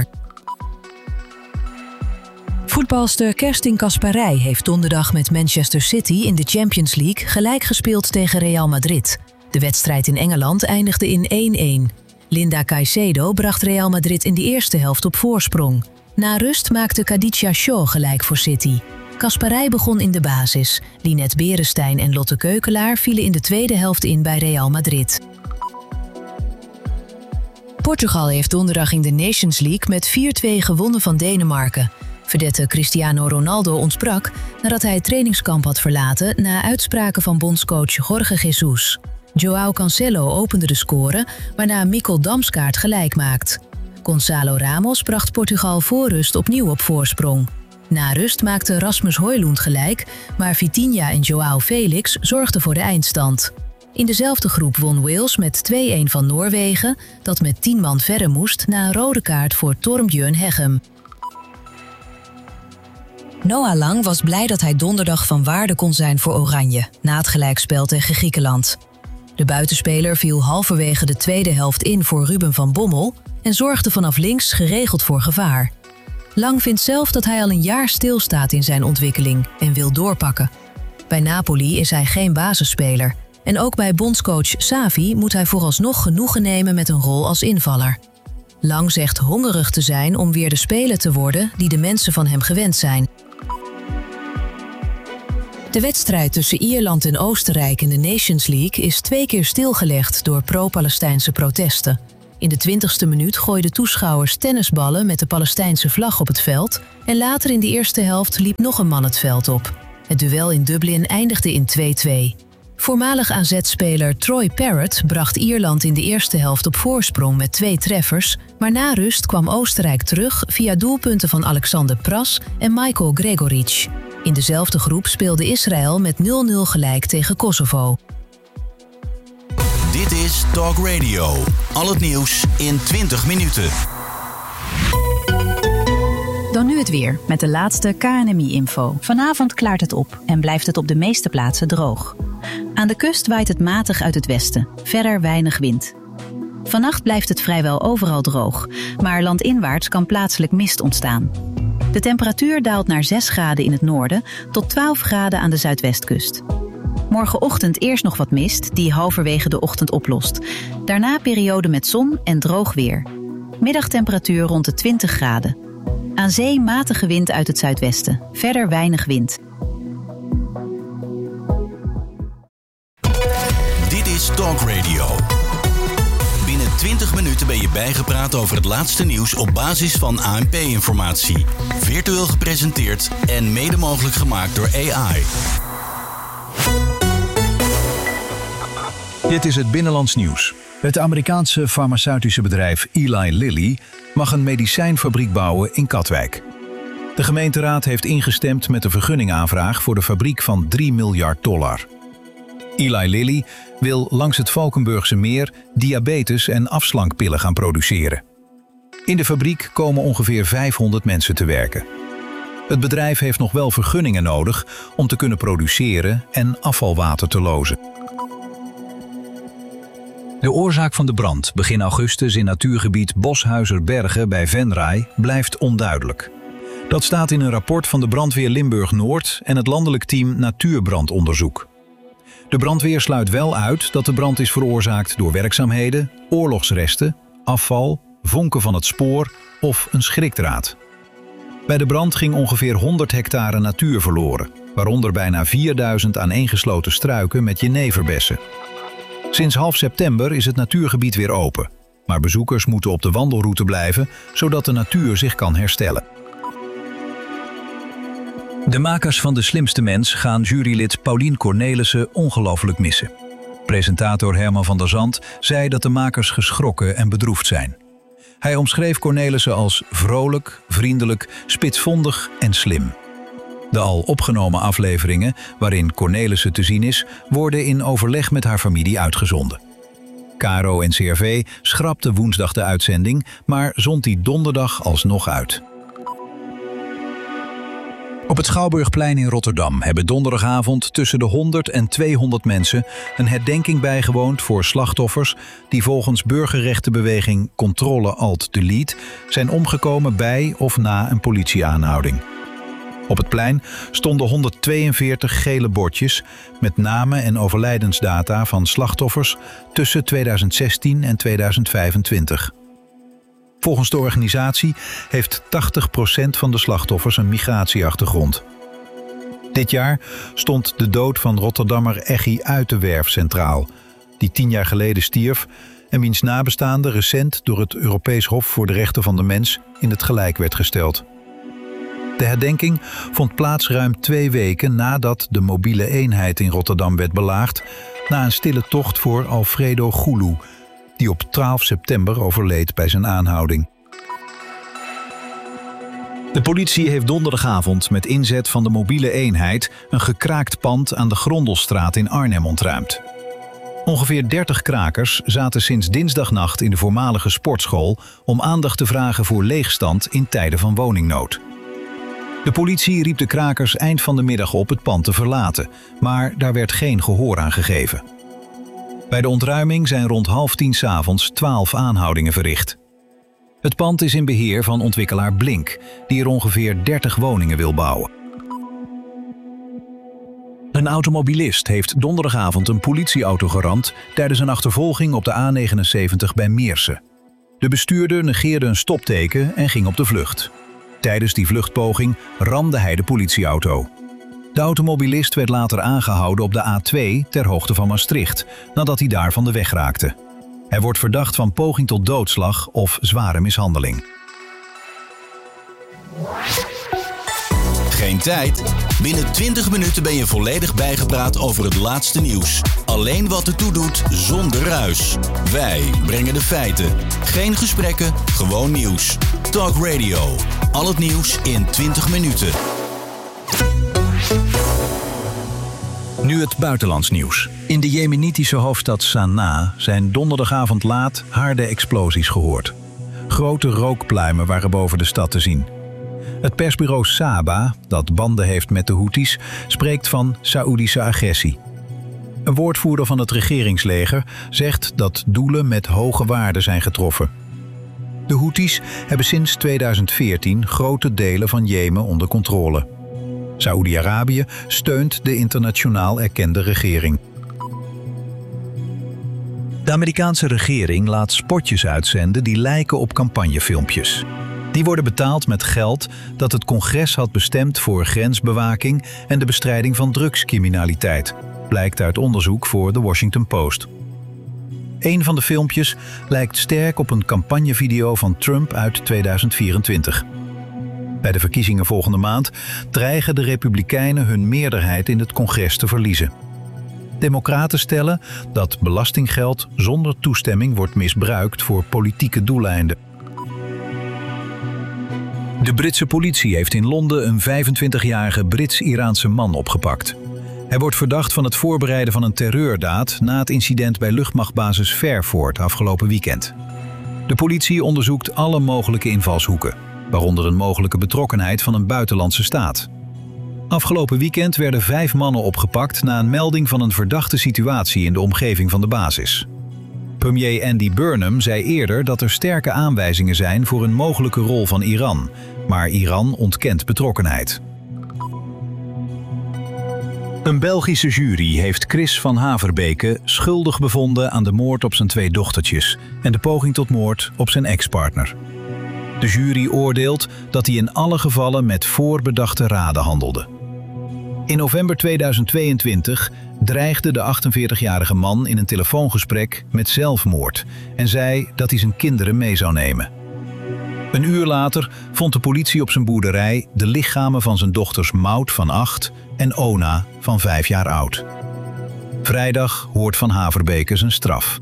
Voetbalster Kerstin Kasparij heeft donderdag met Manchester City in de Champions League gelijk gespeeld tegen Real Madrid. De wedstrijd in Engeland eindigde in 1-1. Linda Caicedo bracht Real Madrid in de eerste helft op voorsprong. Na rust maakte Khadija Shaw gelijk voor City. Kasparij begon in de basis. Linette Beresteyn en Lotte Keukelaar vielen in de tweede helft in bij Real Madrid. Portugal heeft donderdag in de Nations League met 4-2 gewonnen van Denemarken. Vedette Cristiano Ronaldo ontsprak nadat hij het trainingskamp had verlaten na uitspraken van bondscoach Jorge Jesus. João Cancelo opende de score, waarna Mikkel Damsgaard gelijk maakt. Gonçalo Ramos bracht Portugal voor rust opnieuw op voorsprong. Na rust maakte Rasmus Højlund gelijk, maar Vitinha en João Felix zorgden voor de eindstand. In dezelfde groep won Wales met 2-1 van Noorwegen, dat met 10 man verre moest na een rode kaart voor Torbjørn Hegem. Noah Lang was blij dat hij donderdag van waarde kon zijn voor Oranje, na het gelijkspel tegen Griekenland. De buitenspeler viel halverwege de tweede helft in voor Ruben van Bommel en zorgde vanaf links geregeld voor gevaar. Lang vindt zelf dat hij al een jaar stilstaat in zijn ontwikkeling en wil doorpakken. Bij Napoli is hij geen basisspeler en ook bij bondscoach Xavi moet hij vooralsnog genoegen nemen met een rol als invaller. Lang zegt hongerig te zijn om weer de speler te worden die de mensen van hem gewend zijn. De wedstrijd tussen Ierland en Oostenrijk in de Nations League is 2 keer stilgelegd door pro-Palestijnse protesten. In de 20e minuut gooiden toeschouwers tennisballen met de Palestijnse vlag op het veld en later in de eerste helft liep nog een man het veld op. Het duel in Dublin eindigde in 2-2. Voormalig AZ-speler Troy Parrott bracht Ierland in de eerste helft op voorsprong met 2 treffers, maar na rust kwam Oostenrijk terug via doelpunten van Alexander Pras en Michael Gregoric. In dezelfde groep speelde Israël met 0-0 gelijk tegen Kosovo. Dit is Talk Radio. Al het nieuws in 20 minuten. Dan nu het weer met de laatste KNMI-info. Vanavond klaart het op en blijft het op de meeste plaatsen droog. Aan de kust waait het matig uit het westen, verder weinig wind. Vannacht blijft het vrijwel overal droog, maar landinwaarts kan plaatselijk mist ontstaan. De temperatuur daalt naar 6 graden in het noorden tot 12 graden aan de zuidwestkust. Morgenochtend eerst nog wat mist, die halverwege de ochtend oplost. Daarna periode met zon en droog weer. Middagtemperatuur rond de 20 graden. Aan zee matige wind uit het zuidwesten, verder weinig wind. Dit is Talk Radio. Binnen 20 minuten ben je bijgepraat over het laatste nieuws op basis van ANP-informatie. Virtueel gepresenteerd en mede mogelijk gemaakt door AI. Dit is het Binnenlands Nieuws. Het Amerikaanse farmaceutische bedrijf Eli Lilly mag een medicijnfabriek bouwen in Katwijk. De gemeenteraad heeft ingestemd met de vergunningaanvraag voor de fabriek van $3 miljard. Eli Lilly wil langs het Valkenburgse meer diabetes- en afslankpillen gaan produceren. In de fabriek komen ongeveer 500 mensen te werken. Het bedrijf heeft nog wel vergunningen nodig om te kunnen produceren en afvalwater te lozen. De oorzaak van de brand begin augustus in natuurgebied Boshuizer-Bergen bij Venray blijft onduidelijk. Dat staat in een rapport van de brandweer Limburg-Noord en het landelijk team Natuurbrandonderzoek. De brandweer sluit wel uit dat de brand is veroorzaakt door werkzaamheden, oorlogsresten, afval, vonken van het spoor of een schrikdraad. Bij de brand ging ongeveer 100 hectare natuur verloren, waaronder bijna 4000 aaneengesloten struiken met jeneverbessen. Sinds half september is het natuurgebied weer open, maar bezoekers moeten op de wandelroute blijven, zodat de natuur zich kan herstellen. De makers van De Slimste Mens gaan jurylid Paulien Cornelissen ongelooflijk missen. Presentator Herman van der Zand zei dat de makers geschrokken en bedroefd zijn. Hij omschreef Cornelissen als vrolijk, vriendelijk, spitsvondig en slim. De al opgenomen afleveringen, waarin Cornelissen te zien is, worden in overleg met haar familie uitgezonden. KRO en CRV schrapte woensdag de uitzending, maar zond die donderdag alsnog uit. Op het Schouwburgplein in Rotterdam hebben donderdagavond tussen de 100 en 200 mensen een herdenking bijgewoond voor slachtoffers die volgens burgerrechtenbeweging Controle-Alt-Delete zijn omgekomen bij of na een politieaanhouding. Op het plein stonden 142 gele bordjes met namen en overlijdensdata van slachtoffers tussen 2016 en 2025. Volgens de organisatie heeft 80% van de slachtoffers een migratieachtergrond. Dit jaar stond de dood van Rotterdammer Eggy Uitenwerf centraal, die 10 jaar geleden stierf en wiens nabestaande recent door het Europees Hof voor de Rechten van de Mens in het gelijk werd gesteld. De herdenking vond plaats ruim 2 weken nadat de mobiele eenheid in Rotterdam werd belaagd, na een stille tocht voor Alfredo Goulou, die op 12 september overleed bij zijn aanhouding. De politie heeft donderdagavond met inzet van de mobiele eenheid een gekraakt pand aan de Grondelstraat in Arnhem ontruimd. Ongeveer 30 krakers zaten sinds dinsdagnacht in de voormalige sportschool om aandacht te vragen voor leegstand in tijden van woningnood. De politie riep de krakers eind van de middag op het pand te verlaten, maar daar werd geen gehoor aan gegeven. Bij de ontruiming zijn rond 9:30 s'avonds 12 aanhoudingen verricht. Het pand is in beheer van ontwikkelaar Blink, die er ongeveer 30 woningen wil bouwen. Een automobilist heeft donderdagavond een politieauto geramd tijdens een achtervolging op de A79 bij Meersen. De bestuurder negeerde een stopteken en ging op de vlucht. Tijdens die vluchtpoging ramde hij de politieauto. De automobilist werd later aangehouden op de A2 ter hoogte van Maastricht, nadat hij daar van de weg raakte. Hij wordt verdacht van poging tot doodslag of zware mishandeling. Geen tijd? Binnen 20 minuten ben je volledig bijgepraat over het laatste nieuws. Alleen wat ertoe doet, zonder ruis. Wij brengen de feiten. Geen gesprekken, gewoon nieuws. Talk Radio. Al het nieuws in 20 minuten. Nu het buitenlands nieuws. In de jemenitische hoofdstad Sanaa zijn donderdagavond laat harde explosies gehoord. Grote rookpluimen waren boven de stad te zien. Het persbureau Saba, dat banden heeft met de Houthis, spreekt van Saoedische agressie. Een woordvoerder van het regeringsleger zegt dat doelen met hoge waarden zijn getroffen. De Houthis hebben sinds 2014 grote delen van Jemen onder controle. Saoedi-Arabië steunt de internationaal erkende regering. De Amerikaanse regering laat spotjes uitzenden die lijken op campagnefilmpjes. Die worden betaald met geld dat het congres had bestemd voor grensbewaking en de bestrijding van drugscriminaliteit, blijkt uit onderzoek voor The Washington Post. Een van de filmpjes lijkt sterk op een campagnevideo van Trump uit 2024. Bij de verkiezingen volgende maand dreigen de Republikeinen hun meerderheid in het congres te verliezen. Democraten stellen dat belastinggeld zonder toestemming wordt misbruikt voor politieke doeleinden. De Britse politie heeft in Londen een 25-jarige Brits-Iraanse man opgepakt. Hij wordt verdacht van het voorbereiden van een terreurdaad na het incident bij luchtmachtbasis Fairford afgelopen weekend. De politie onderzoekt alle mogelijke invalshoeken, waaronder een mogelijke betrokkenheid van een buitenlandse staat. Afgelopen weekend werden 5 mannen opgepakt na een melding van een verdachte situatie in de omgeving van de basis. Premier Andy Burnham zei eerder dat er sterke aanwijzingen zijn voor een mogelijke rol van Iran, maar Iran ontkent betrokkenheid. Een Belgische jury heeft Chris van Haverbeke schuldig bevonden aan de moord op zijn 2 dochtertjes en de poging tot moord op zijn ex-partner. De jury oordeelt dat hij in alle gevallen met voorbedachte raden handelde. In november 2022 dreigde de 48-jarige man in een telefoongesprek met zelfmoord en zei dat hij zijn kinderen mee zou nemen. Een uur later vond de politie op zijn boerderij de lichamen van zijn dochters Maud van 8 en Ona van 5 jaar oud. Vrijdag hoort Van Haverbeke zijn straf.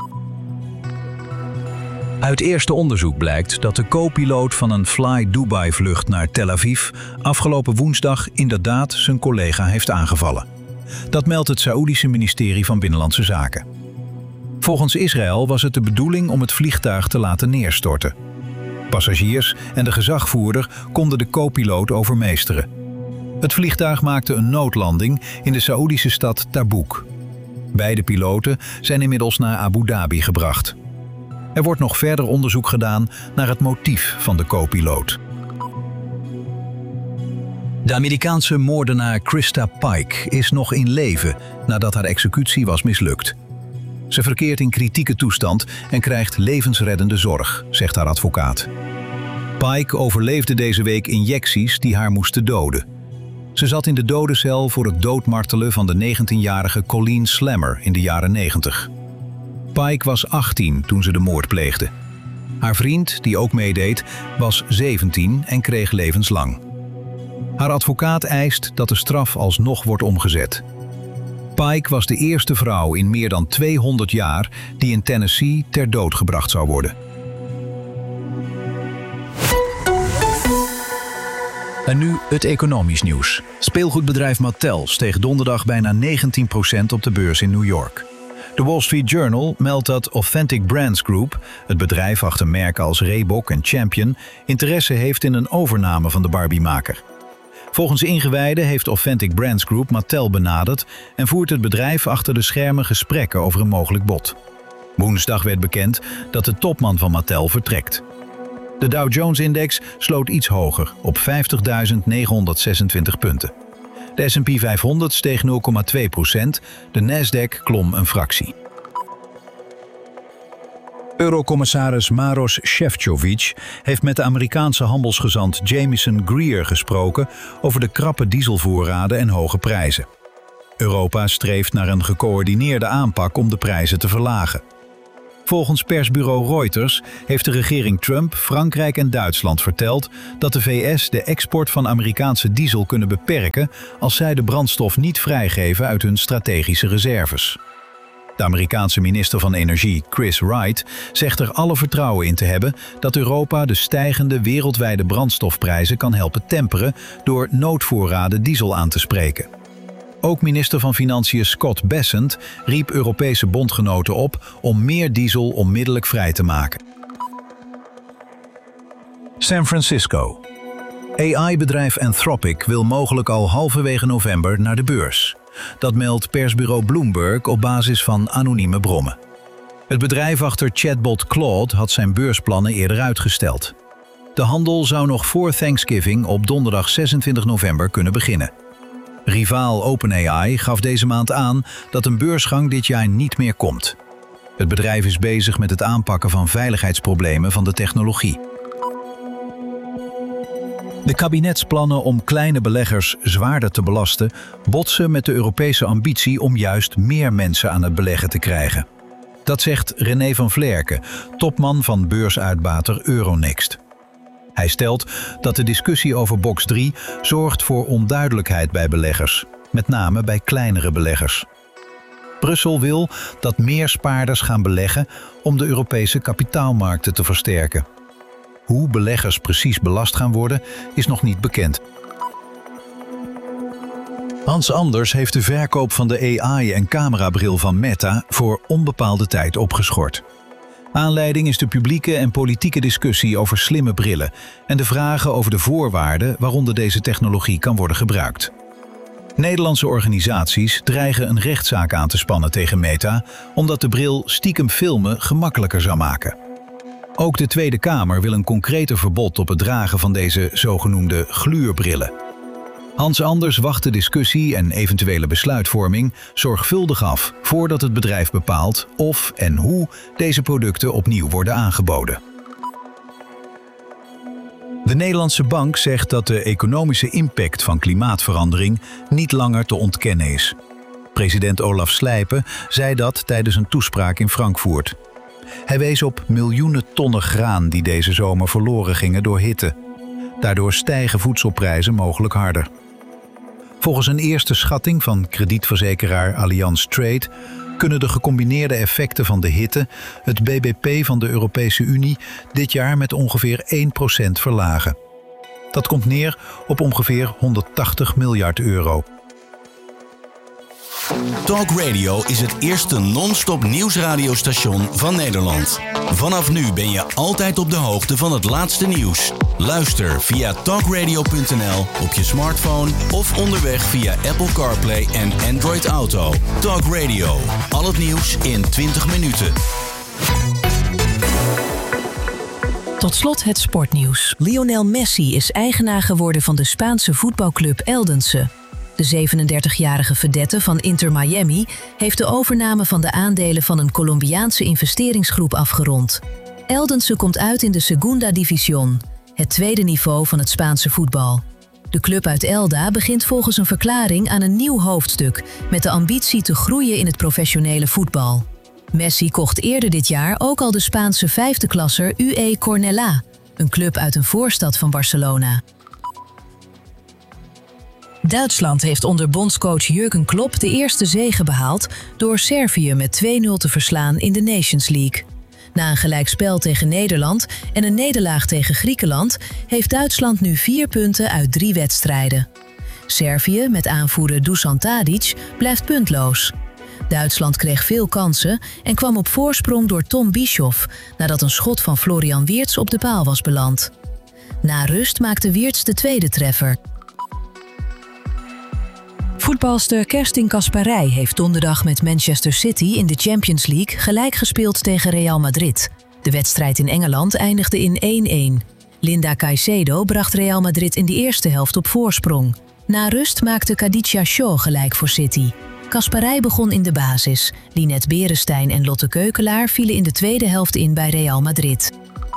Uit eerste onderzoek blijkt dat de co-piloot van een Fly Dubai-vlucht naar Tel Aviv afgelopen woensdag inderdaad zijn collega heeft aangevallen. Dat meldt het Saoedische ministerie van Binnenlandse Zaken. Volgens Israël was het de bedoeling om het vliegtuig te laten neerstorten. Passagiers en de gezagvoerder konden de co-piloot overmeesteren. Het vliegtuig maakte een noodlanding in de Saoedische stad Tabuk. Beide piloten zijn inmiddels naar Abu Dhabi gebracht. Er wordt nog verder onderzoek gedaan naar het motief van de co-piloot. De Amerikaanse moordenaar Krista Pike is nog in leven nadat haar executie was mislukt. Ze verkeert in kritieke toestand en krijgt levensreddende zorg, zegt haar advocaat. Pike overleefde deze week injecties die haar moesten doden. Ze zat in de dodencel voor het doodmartelen van de 19-jarige Colleen Slammer in de jaren 90. Pike was 18 toen ze de moord pleegde. Haar vriend, die ook meedeed, was 17 en kreeg levenslang. Haar advocaat eist dat de straf alsnog wordt omgezet. Pike was de eerste vrouw in meer dan 200 jaar die in Tennessee ter dood gebracht zou worden. En nu het economisch nieuws. Speelgoedbedrijf Mattel steeg donderdag bijna 19% op de beurs in New York. De Wall Street Journal meldt dat Authentic Brands Group, het bedrijf achter merken als Reebok en Champion, interesse heeft in een overname van de Barbie-maker. Volgens ingewijden heeft Authentic Brands Group Mattel benaderd en voert het bedrijf achter de schermen gesprekken over een mogelijk bod. Woensdag werd bekend dat de topman van Mattel vertrekt. De Dow Jones-index sloot iets hoger op 50.926 punten. De S&P 500 steeg 0,2%, de Nasdaq klom een fractie. Eurocommissaris Maroš Šefčovič heeft met de Amerikaanse handelsgezant Jamieson Greer gesproken over de krappe dieselvoorraden en hoge prijzen. Europa streeft naar een gecoördineerde aanpak om de prijzen te verlagen. Volgens persbureau Reuters heeft de regering Trump, Frankrijk en Duitsland verteld dat de VS de export van Amerikaanse diesel kunnen beperken als zij de brandstof niet vrijgeven uit hun strategische reserves. De Amerikaanse minister van Energie, Chris Wright, zegt er alle vertrouwen in te hebben dat Europa de stijgende wereldwijde brandstofprijzen kan helpen temperen door noodvoorraden diesel aan te spreken. Ook minister van Financiën Scott Bessent riep Europese bondgenoten op om meer diesel onmiddellijk vrij te maken. San Francisco. AI-bedrijf Anthropic wil mogelijk al halverwege november naar de beurs. Dat meldt persbureau Bloomberg op basis van anonieme bronnen. Het bedrijf achter chatbot Claude had zijn beursplannen eerder uitgesteld. De handel zou nog voor Thanksgiving op donderdag 26 november kunnen beginnen. Rivaal OpenAI gaf deze maand aan dat een beursgang dit jaar niet meer komt. Het bedrijf is bezig met het aanpakken van veiligheidsproblemen van de technologie. De kabinetsplannen om kleine beleggers zwaarder te belasten botsen met de Europese ambitie om juist meer mensen aan het beleggen te krijgen. Dat zegt René van Vlerken, topman van beursuitbater Euronext. Hij stelt dat de discussie over box 3 zorgt voor onduidelijkheid bij beleggers, met name bij kleinere beleggers. Brussel wil dat meer spaarders gaan beleggen om de Europese kapitaalmarkten te versterken. Hoe beleggers precies belast gaan worden, is nog niet bekend. Hans Anders heeft de verkoop van de AI- en camerabril van Meta voor onbepaalde tijd opgeschort. Aanleiding is de publieke en politieke discussie over slimme brillen en de vragen over de voorwaarden waaronder deze technologie kan worden gebruikt. Nederlandse organisaties dreigen een rechtszaak aan te spannen tegen Meta, omdat de bril stiekem filmen gemakkelijker zou maken. Ook de Tweede Kamer wil een concreter verbod op het dragen van deze zogenoemde gluurbrillen. Hans Anders wacht de discussie en eventuele besluitvorming zorgvuldig af voordat het bedrijf bepaalt of en hoe deze producten opnieuw worden aangeboden. De Nederlandse Bank zegt dat de economische impact van klimaatverandering niet langer te ontkennen is. President Olaf Slijpen zei dat tijdens een toespraak in Frankfurt. Hij wees op miljoenen tonnen graan die deze zomer verloren gingen door hitte. Daardoor stijgen voedselprijzen mogelijk harder. Volgens een eerste schatting van kredietverzekeraar Allianz Trade kunnen de gecombineerde effecten van de hitte het BBP van de Europese Unie dit jaar met ongeveer 1% verlagen. Dat komt neer op ongeveer 180 miljard euro. Talk Radio is het eerste non-stop nieuwsradiostation van Nederland. Vanaf nu ben je altijd op de hoogte van het laatste nieuws. Luister via talkradio.nl op je smartphone of onderweg via Apple CarPlay en Android Auto. Talk Radio, al het nieuws in 20 minuten. Tot slot het sportnieuws. Lionel Messi is eigenaar geworden van de Spaanse voetbalclub Eldense. De 37-jarige vedette van Inter Miami heeft de overname van de aandelen van een Colombiaanse investeringsgroep afgerond. Eldense komt uit in de Segunda División, het tweede niveau van het Spaanse voetbal. De club uit Elda begint volgens een verklaring aan een nieuw hoofdstuk met de ambitie te groeien in het professionele voetbal. Messi kocht eerder dit jaar ook al de Spaanse vijfde klasser UE Cornellà, een club uit een voorstad van Barcelona. Duitsland heeft onder bondscoach Jürgen Klopp de eerste zege behaald door Servië met 2-0 te verslaan in de Nations League. Na een gelijkspel tegen Nederland en een nederlaag tegen Griekenland heeft Duitsland nu 4 punten uit 3 wedstrijden. Servië, met aanvoerder Dusan Tadic, blijft puntloos. Duitsland kreeg veel kansen en kwam op voorsprong door Tom Bischoff nadat een schot van Florian Wirtz op de paal was beland. Na rust maakte Wirtz de tweede treffer. Voetbalster Kerstin Kasparij heeft donderdag met Manchester City in de Champions League gelijk gespeeld tegen Real Madrid. De wedstrijd in Engeland eindigde in 1-1. Linda Caicedo bracht Real Madrid in de eerste helft op voorsprong. Na rust maakte Khadija Shaw gelijk voor City. Kasparij begon in de basis. Linette Beresteyn en Lotte Keukelaar vielen in de tweede helft in bij Real Madrid.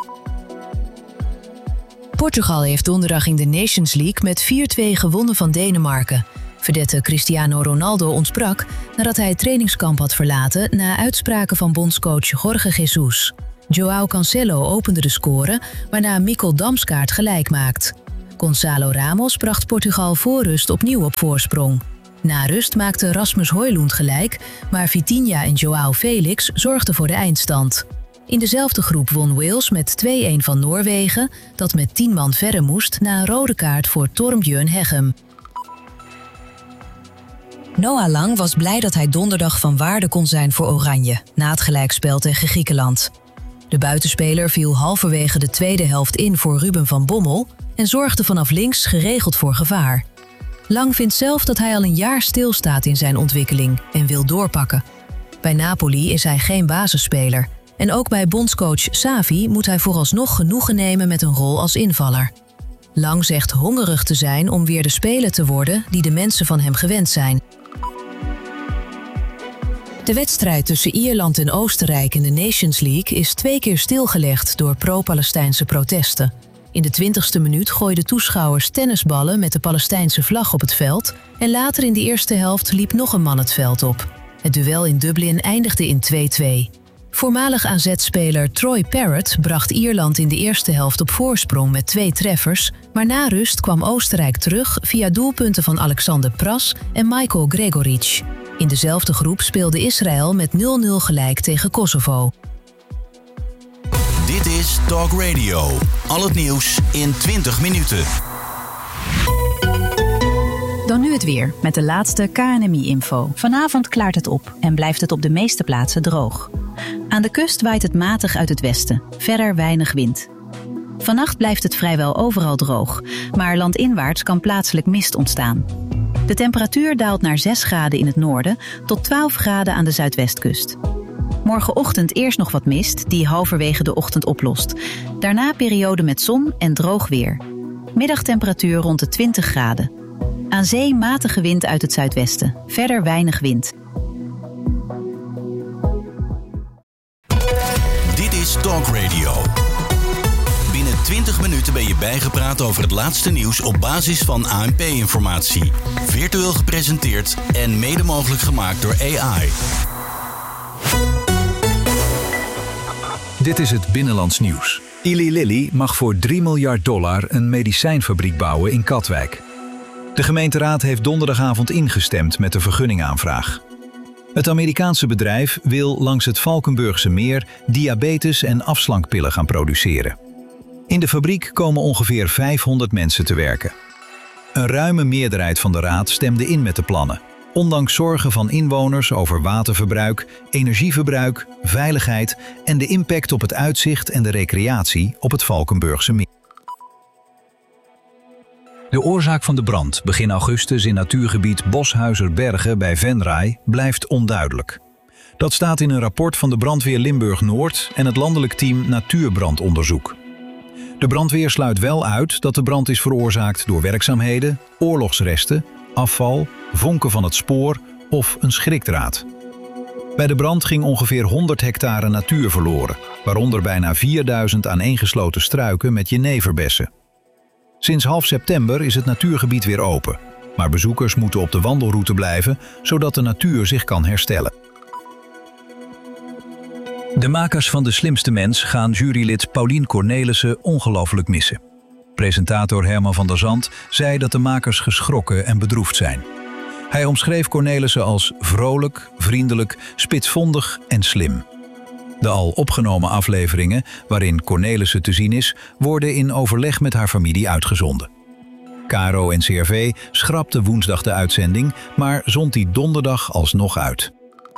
Portugal heeft donderdag in de Nations League met 4-2 gewonnen van Denemarken. Vedette Cristiano Ronaldo ontsprak nadat hij het trainingskamp had verlaten na uitspraken van bondscoach Jorge Jesus. João Cancelo opende de score, waarna Mikkel Damsgaard gelijk maakt. Gonçalo Ramos bracht Portugal voor rust opnieuw op voorsprong. Na rust maakte Rasmus Højlund gelijk, maar Vitinha en João Felix zorgden voor de eindstand. In dezelfde groep won Wales met 2-1 van Noorwegen, dat met 10 man verre moest na een rode kaart voor Torbjørn Hegem. Noah Lang was blij dat hij donderdag van waarde kon zijn voor Oranje, na het gelijkspel tegen Griekenland. De buitenspeler viel halverwege de tweede helft in voor Ruben van Bommel en zorgde vanaf links geregeld voor gevaar. Lang vindt zelf dat hij al een jaar stilstaat in zijn ontwikkeling en wil doorpakken. Bij Napoli is hij geen basisspeler. En ook bij bondscoach Xavi moet hij vooralsnog genoegen nemen met een rol als invaller. Lang zegt hongerig te zijn om weer de speler te worden die de mensen van hem gewend zijn. De wedstrijd tussen Ierland en Oostenrijk in de Nations League is 2 keer stilgelegd door pro-Palestijnse protesten. In de 20e minuut gooiden toeschouwers tennisballen met de Palestijnse vlag op het veld en later in de eerste helft liep nog een man het veld op. Het duel in Dublin eindigde in 2-2. Voormalig AZ-speler Troy Parrott bracht Ierland in de eerste helft op voorsprong met 2 treffers, maar na rust kwam Oostenrijk terug via doelpunten van Alexander Pras en Michael Gregoric. In dezelfde groep speelde Israël met 0-0 gelijk tegen Kosovo. Dit is Talk Radio. Al het nieuws in 20 minuten. Dan nu het weer, met de laatste KNMI-info. Vanavond klaart het op en blijft het op de meeste plaatsen droog. Aan de kust waait het matig uit het westen, verder weinig wind. Vannacht blijft het vrijwel overal droog, maar landinwaarts kan plaatselijk mist ontstaan. De temperatuur daalt naar 6 graden in het noorden tot 12 graden aan de zuidwestkust. Morgenochtend eerst nog wat mist, die halverwege de ochtend oplost. Daarna periode met zon en droog weer. Middagtemperatuur rond de 20 graden. Aan zee matige wind uit het zuidwesten, verder weinig wind. Dit is Talk Radio. Binnen 20 minuten ben je bijgepraat over het laatste nieuws op basis van ANP-informatie. Virtueel gepresenteerd en mede mogelijk gemaakt door AI. Dit is het Binnenlands Nieuws. Eli Lilly mag voor $3 miljard een medicijnfabriek bouwen in Katwijk. De gemeenteraad heeft donderdagavond ingestemd met de vergunningaanvraag. Het Amerikaanse bedrijf wil langs het Valkenburgse meer diabetes- en afslankpillen gaan produceren. In de fabriek komen ongeveer 500 mensen te werken. Een ruime meerderheid van de raad stemde in met de plannen, ondanks zorgen van inwoners over waterverbruik, energieverbruik, veiligheid en de impact op het uitzicht en de recreatie op het Valkenburgse meer. De oorzaak van de brand begin augustus in natuurgebied Boshuizer-Bergen bij Venray blijft onduidelijk. Dat staat in een rapport van de brandweer Limburg-Noord en het landelijk team Natuurbrandonderzoek. De brandweer sluit wel uit dat de brand is veroorzaakt door werkzaamheden, oorlogsresten, afval, vonken van het spoor of een schrikdraad. Bij de brand ging ongeveer 100 hectare natuur verloren, waaronder bijna 4000 aaneengesloten struiken met jeneverbessen. Sinds half september is het natuurgebied weer open, maar bezoekers moeten op de wandelroute blijven, zodat de natuur zich kan herstellen. De makers van De Slimste Mens gaan jurylid Paulien Cornelissen ongelooflijk missen. Presentator Herman van der Zand zei dat de makers geschrokken en bedroefd zijn. Hij omschreef Cornelissen als vrolijk, vriendelijk, spitsvondig en slim. De al opgenomen afleveringen, waarin Cornelissen te zien is, worden in overleg met haar familie uitgezonden. KRO en CRV schrapte woensdag de uitzending, maar zond die donderdag alsnog uit.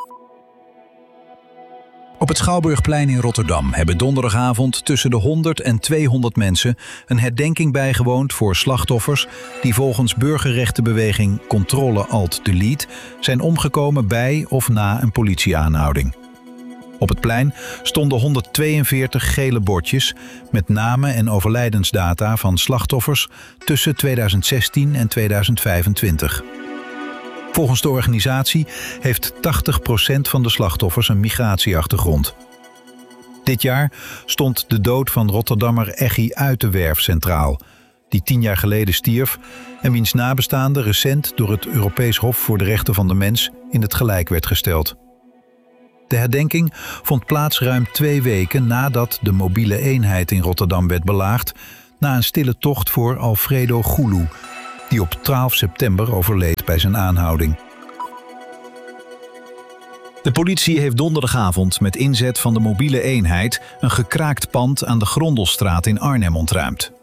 Op het Schouwburgplein in Rotterdam hebben donderdagavond tussen de 100 en 200 mensen een herdenking bijgewoond voor slachtoffers die volgens burgerrechtenbeweging Controle-Alt-Delete zijn omgekomen bij of na een politieaanhouding. Op het plein stonden 142 gele bordjes met namen en overlijdensdata van slachtoffers tussen 2016 en 2025. Volgens de organisatie heeft 80% van de slachtoffers een migratieachtergrond. Dit jaar stond de dood van Rotterdammer Eggy Uitenwerf centraal, die 10 jaar geleden stierf en wiens nabestaande recent door het Europees Hof voor de Rechten van de Mens in het gelijk werd gesteld. De herdenking vond plaats ruim 2 weken nadat de mobiele eenheid in Rotterdam werd belaagd, na een stille tocht voor Alfredo Gulu, die op 12 september overleed bij zijn aanhouding. De politie heeft donderdagavond met inzet van de mobiele eenheid een gekraakt pand aan de Grondelstraat in Arnhem ontruimd.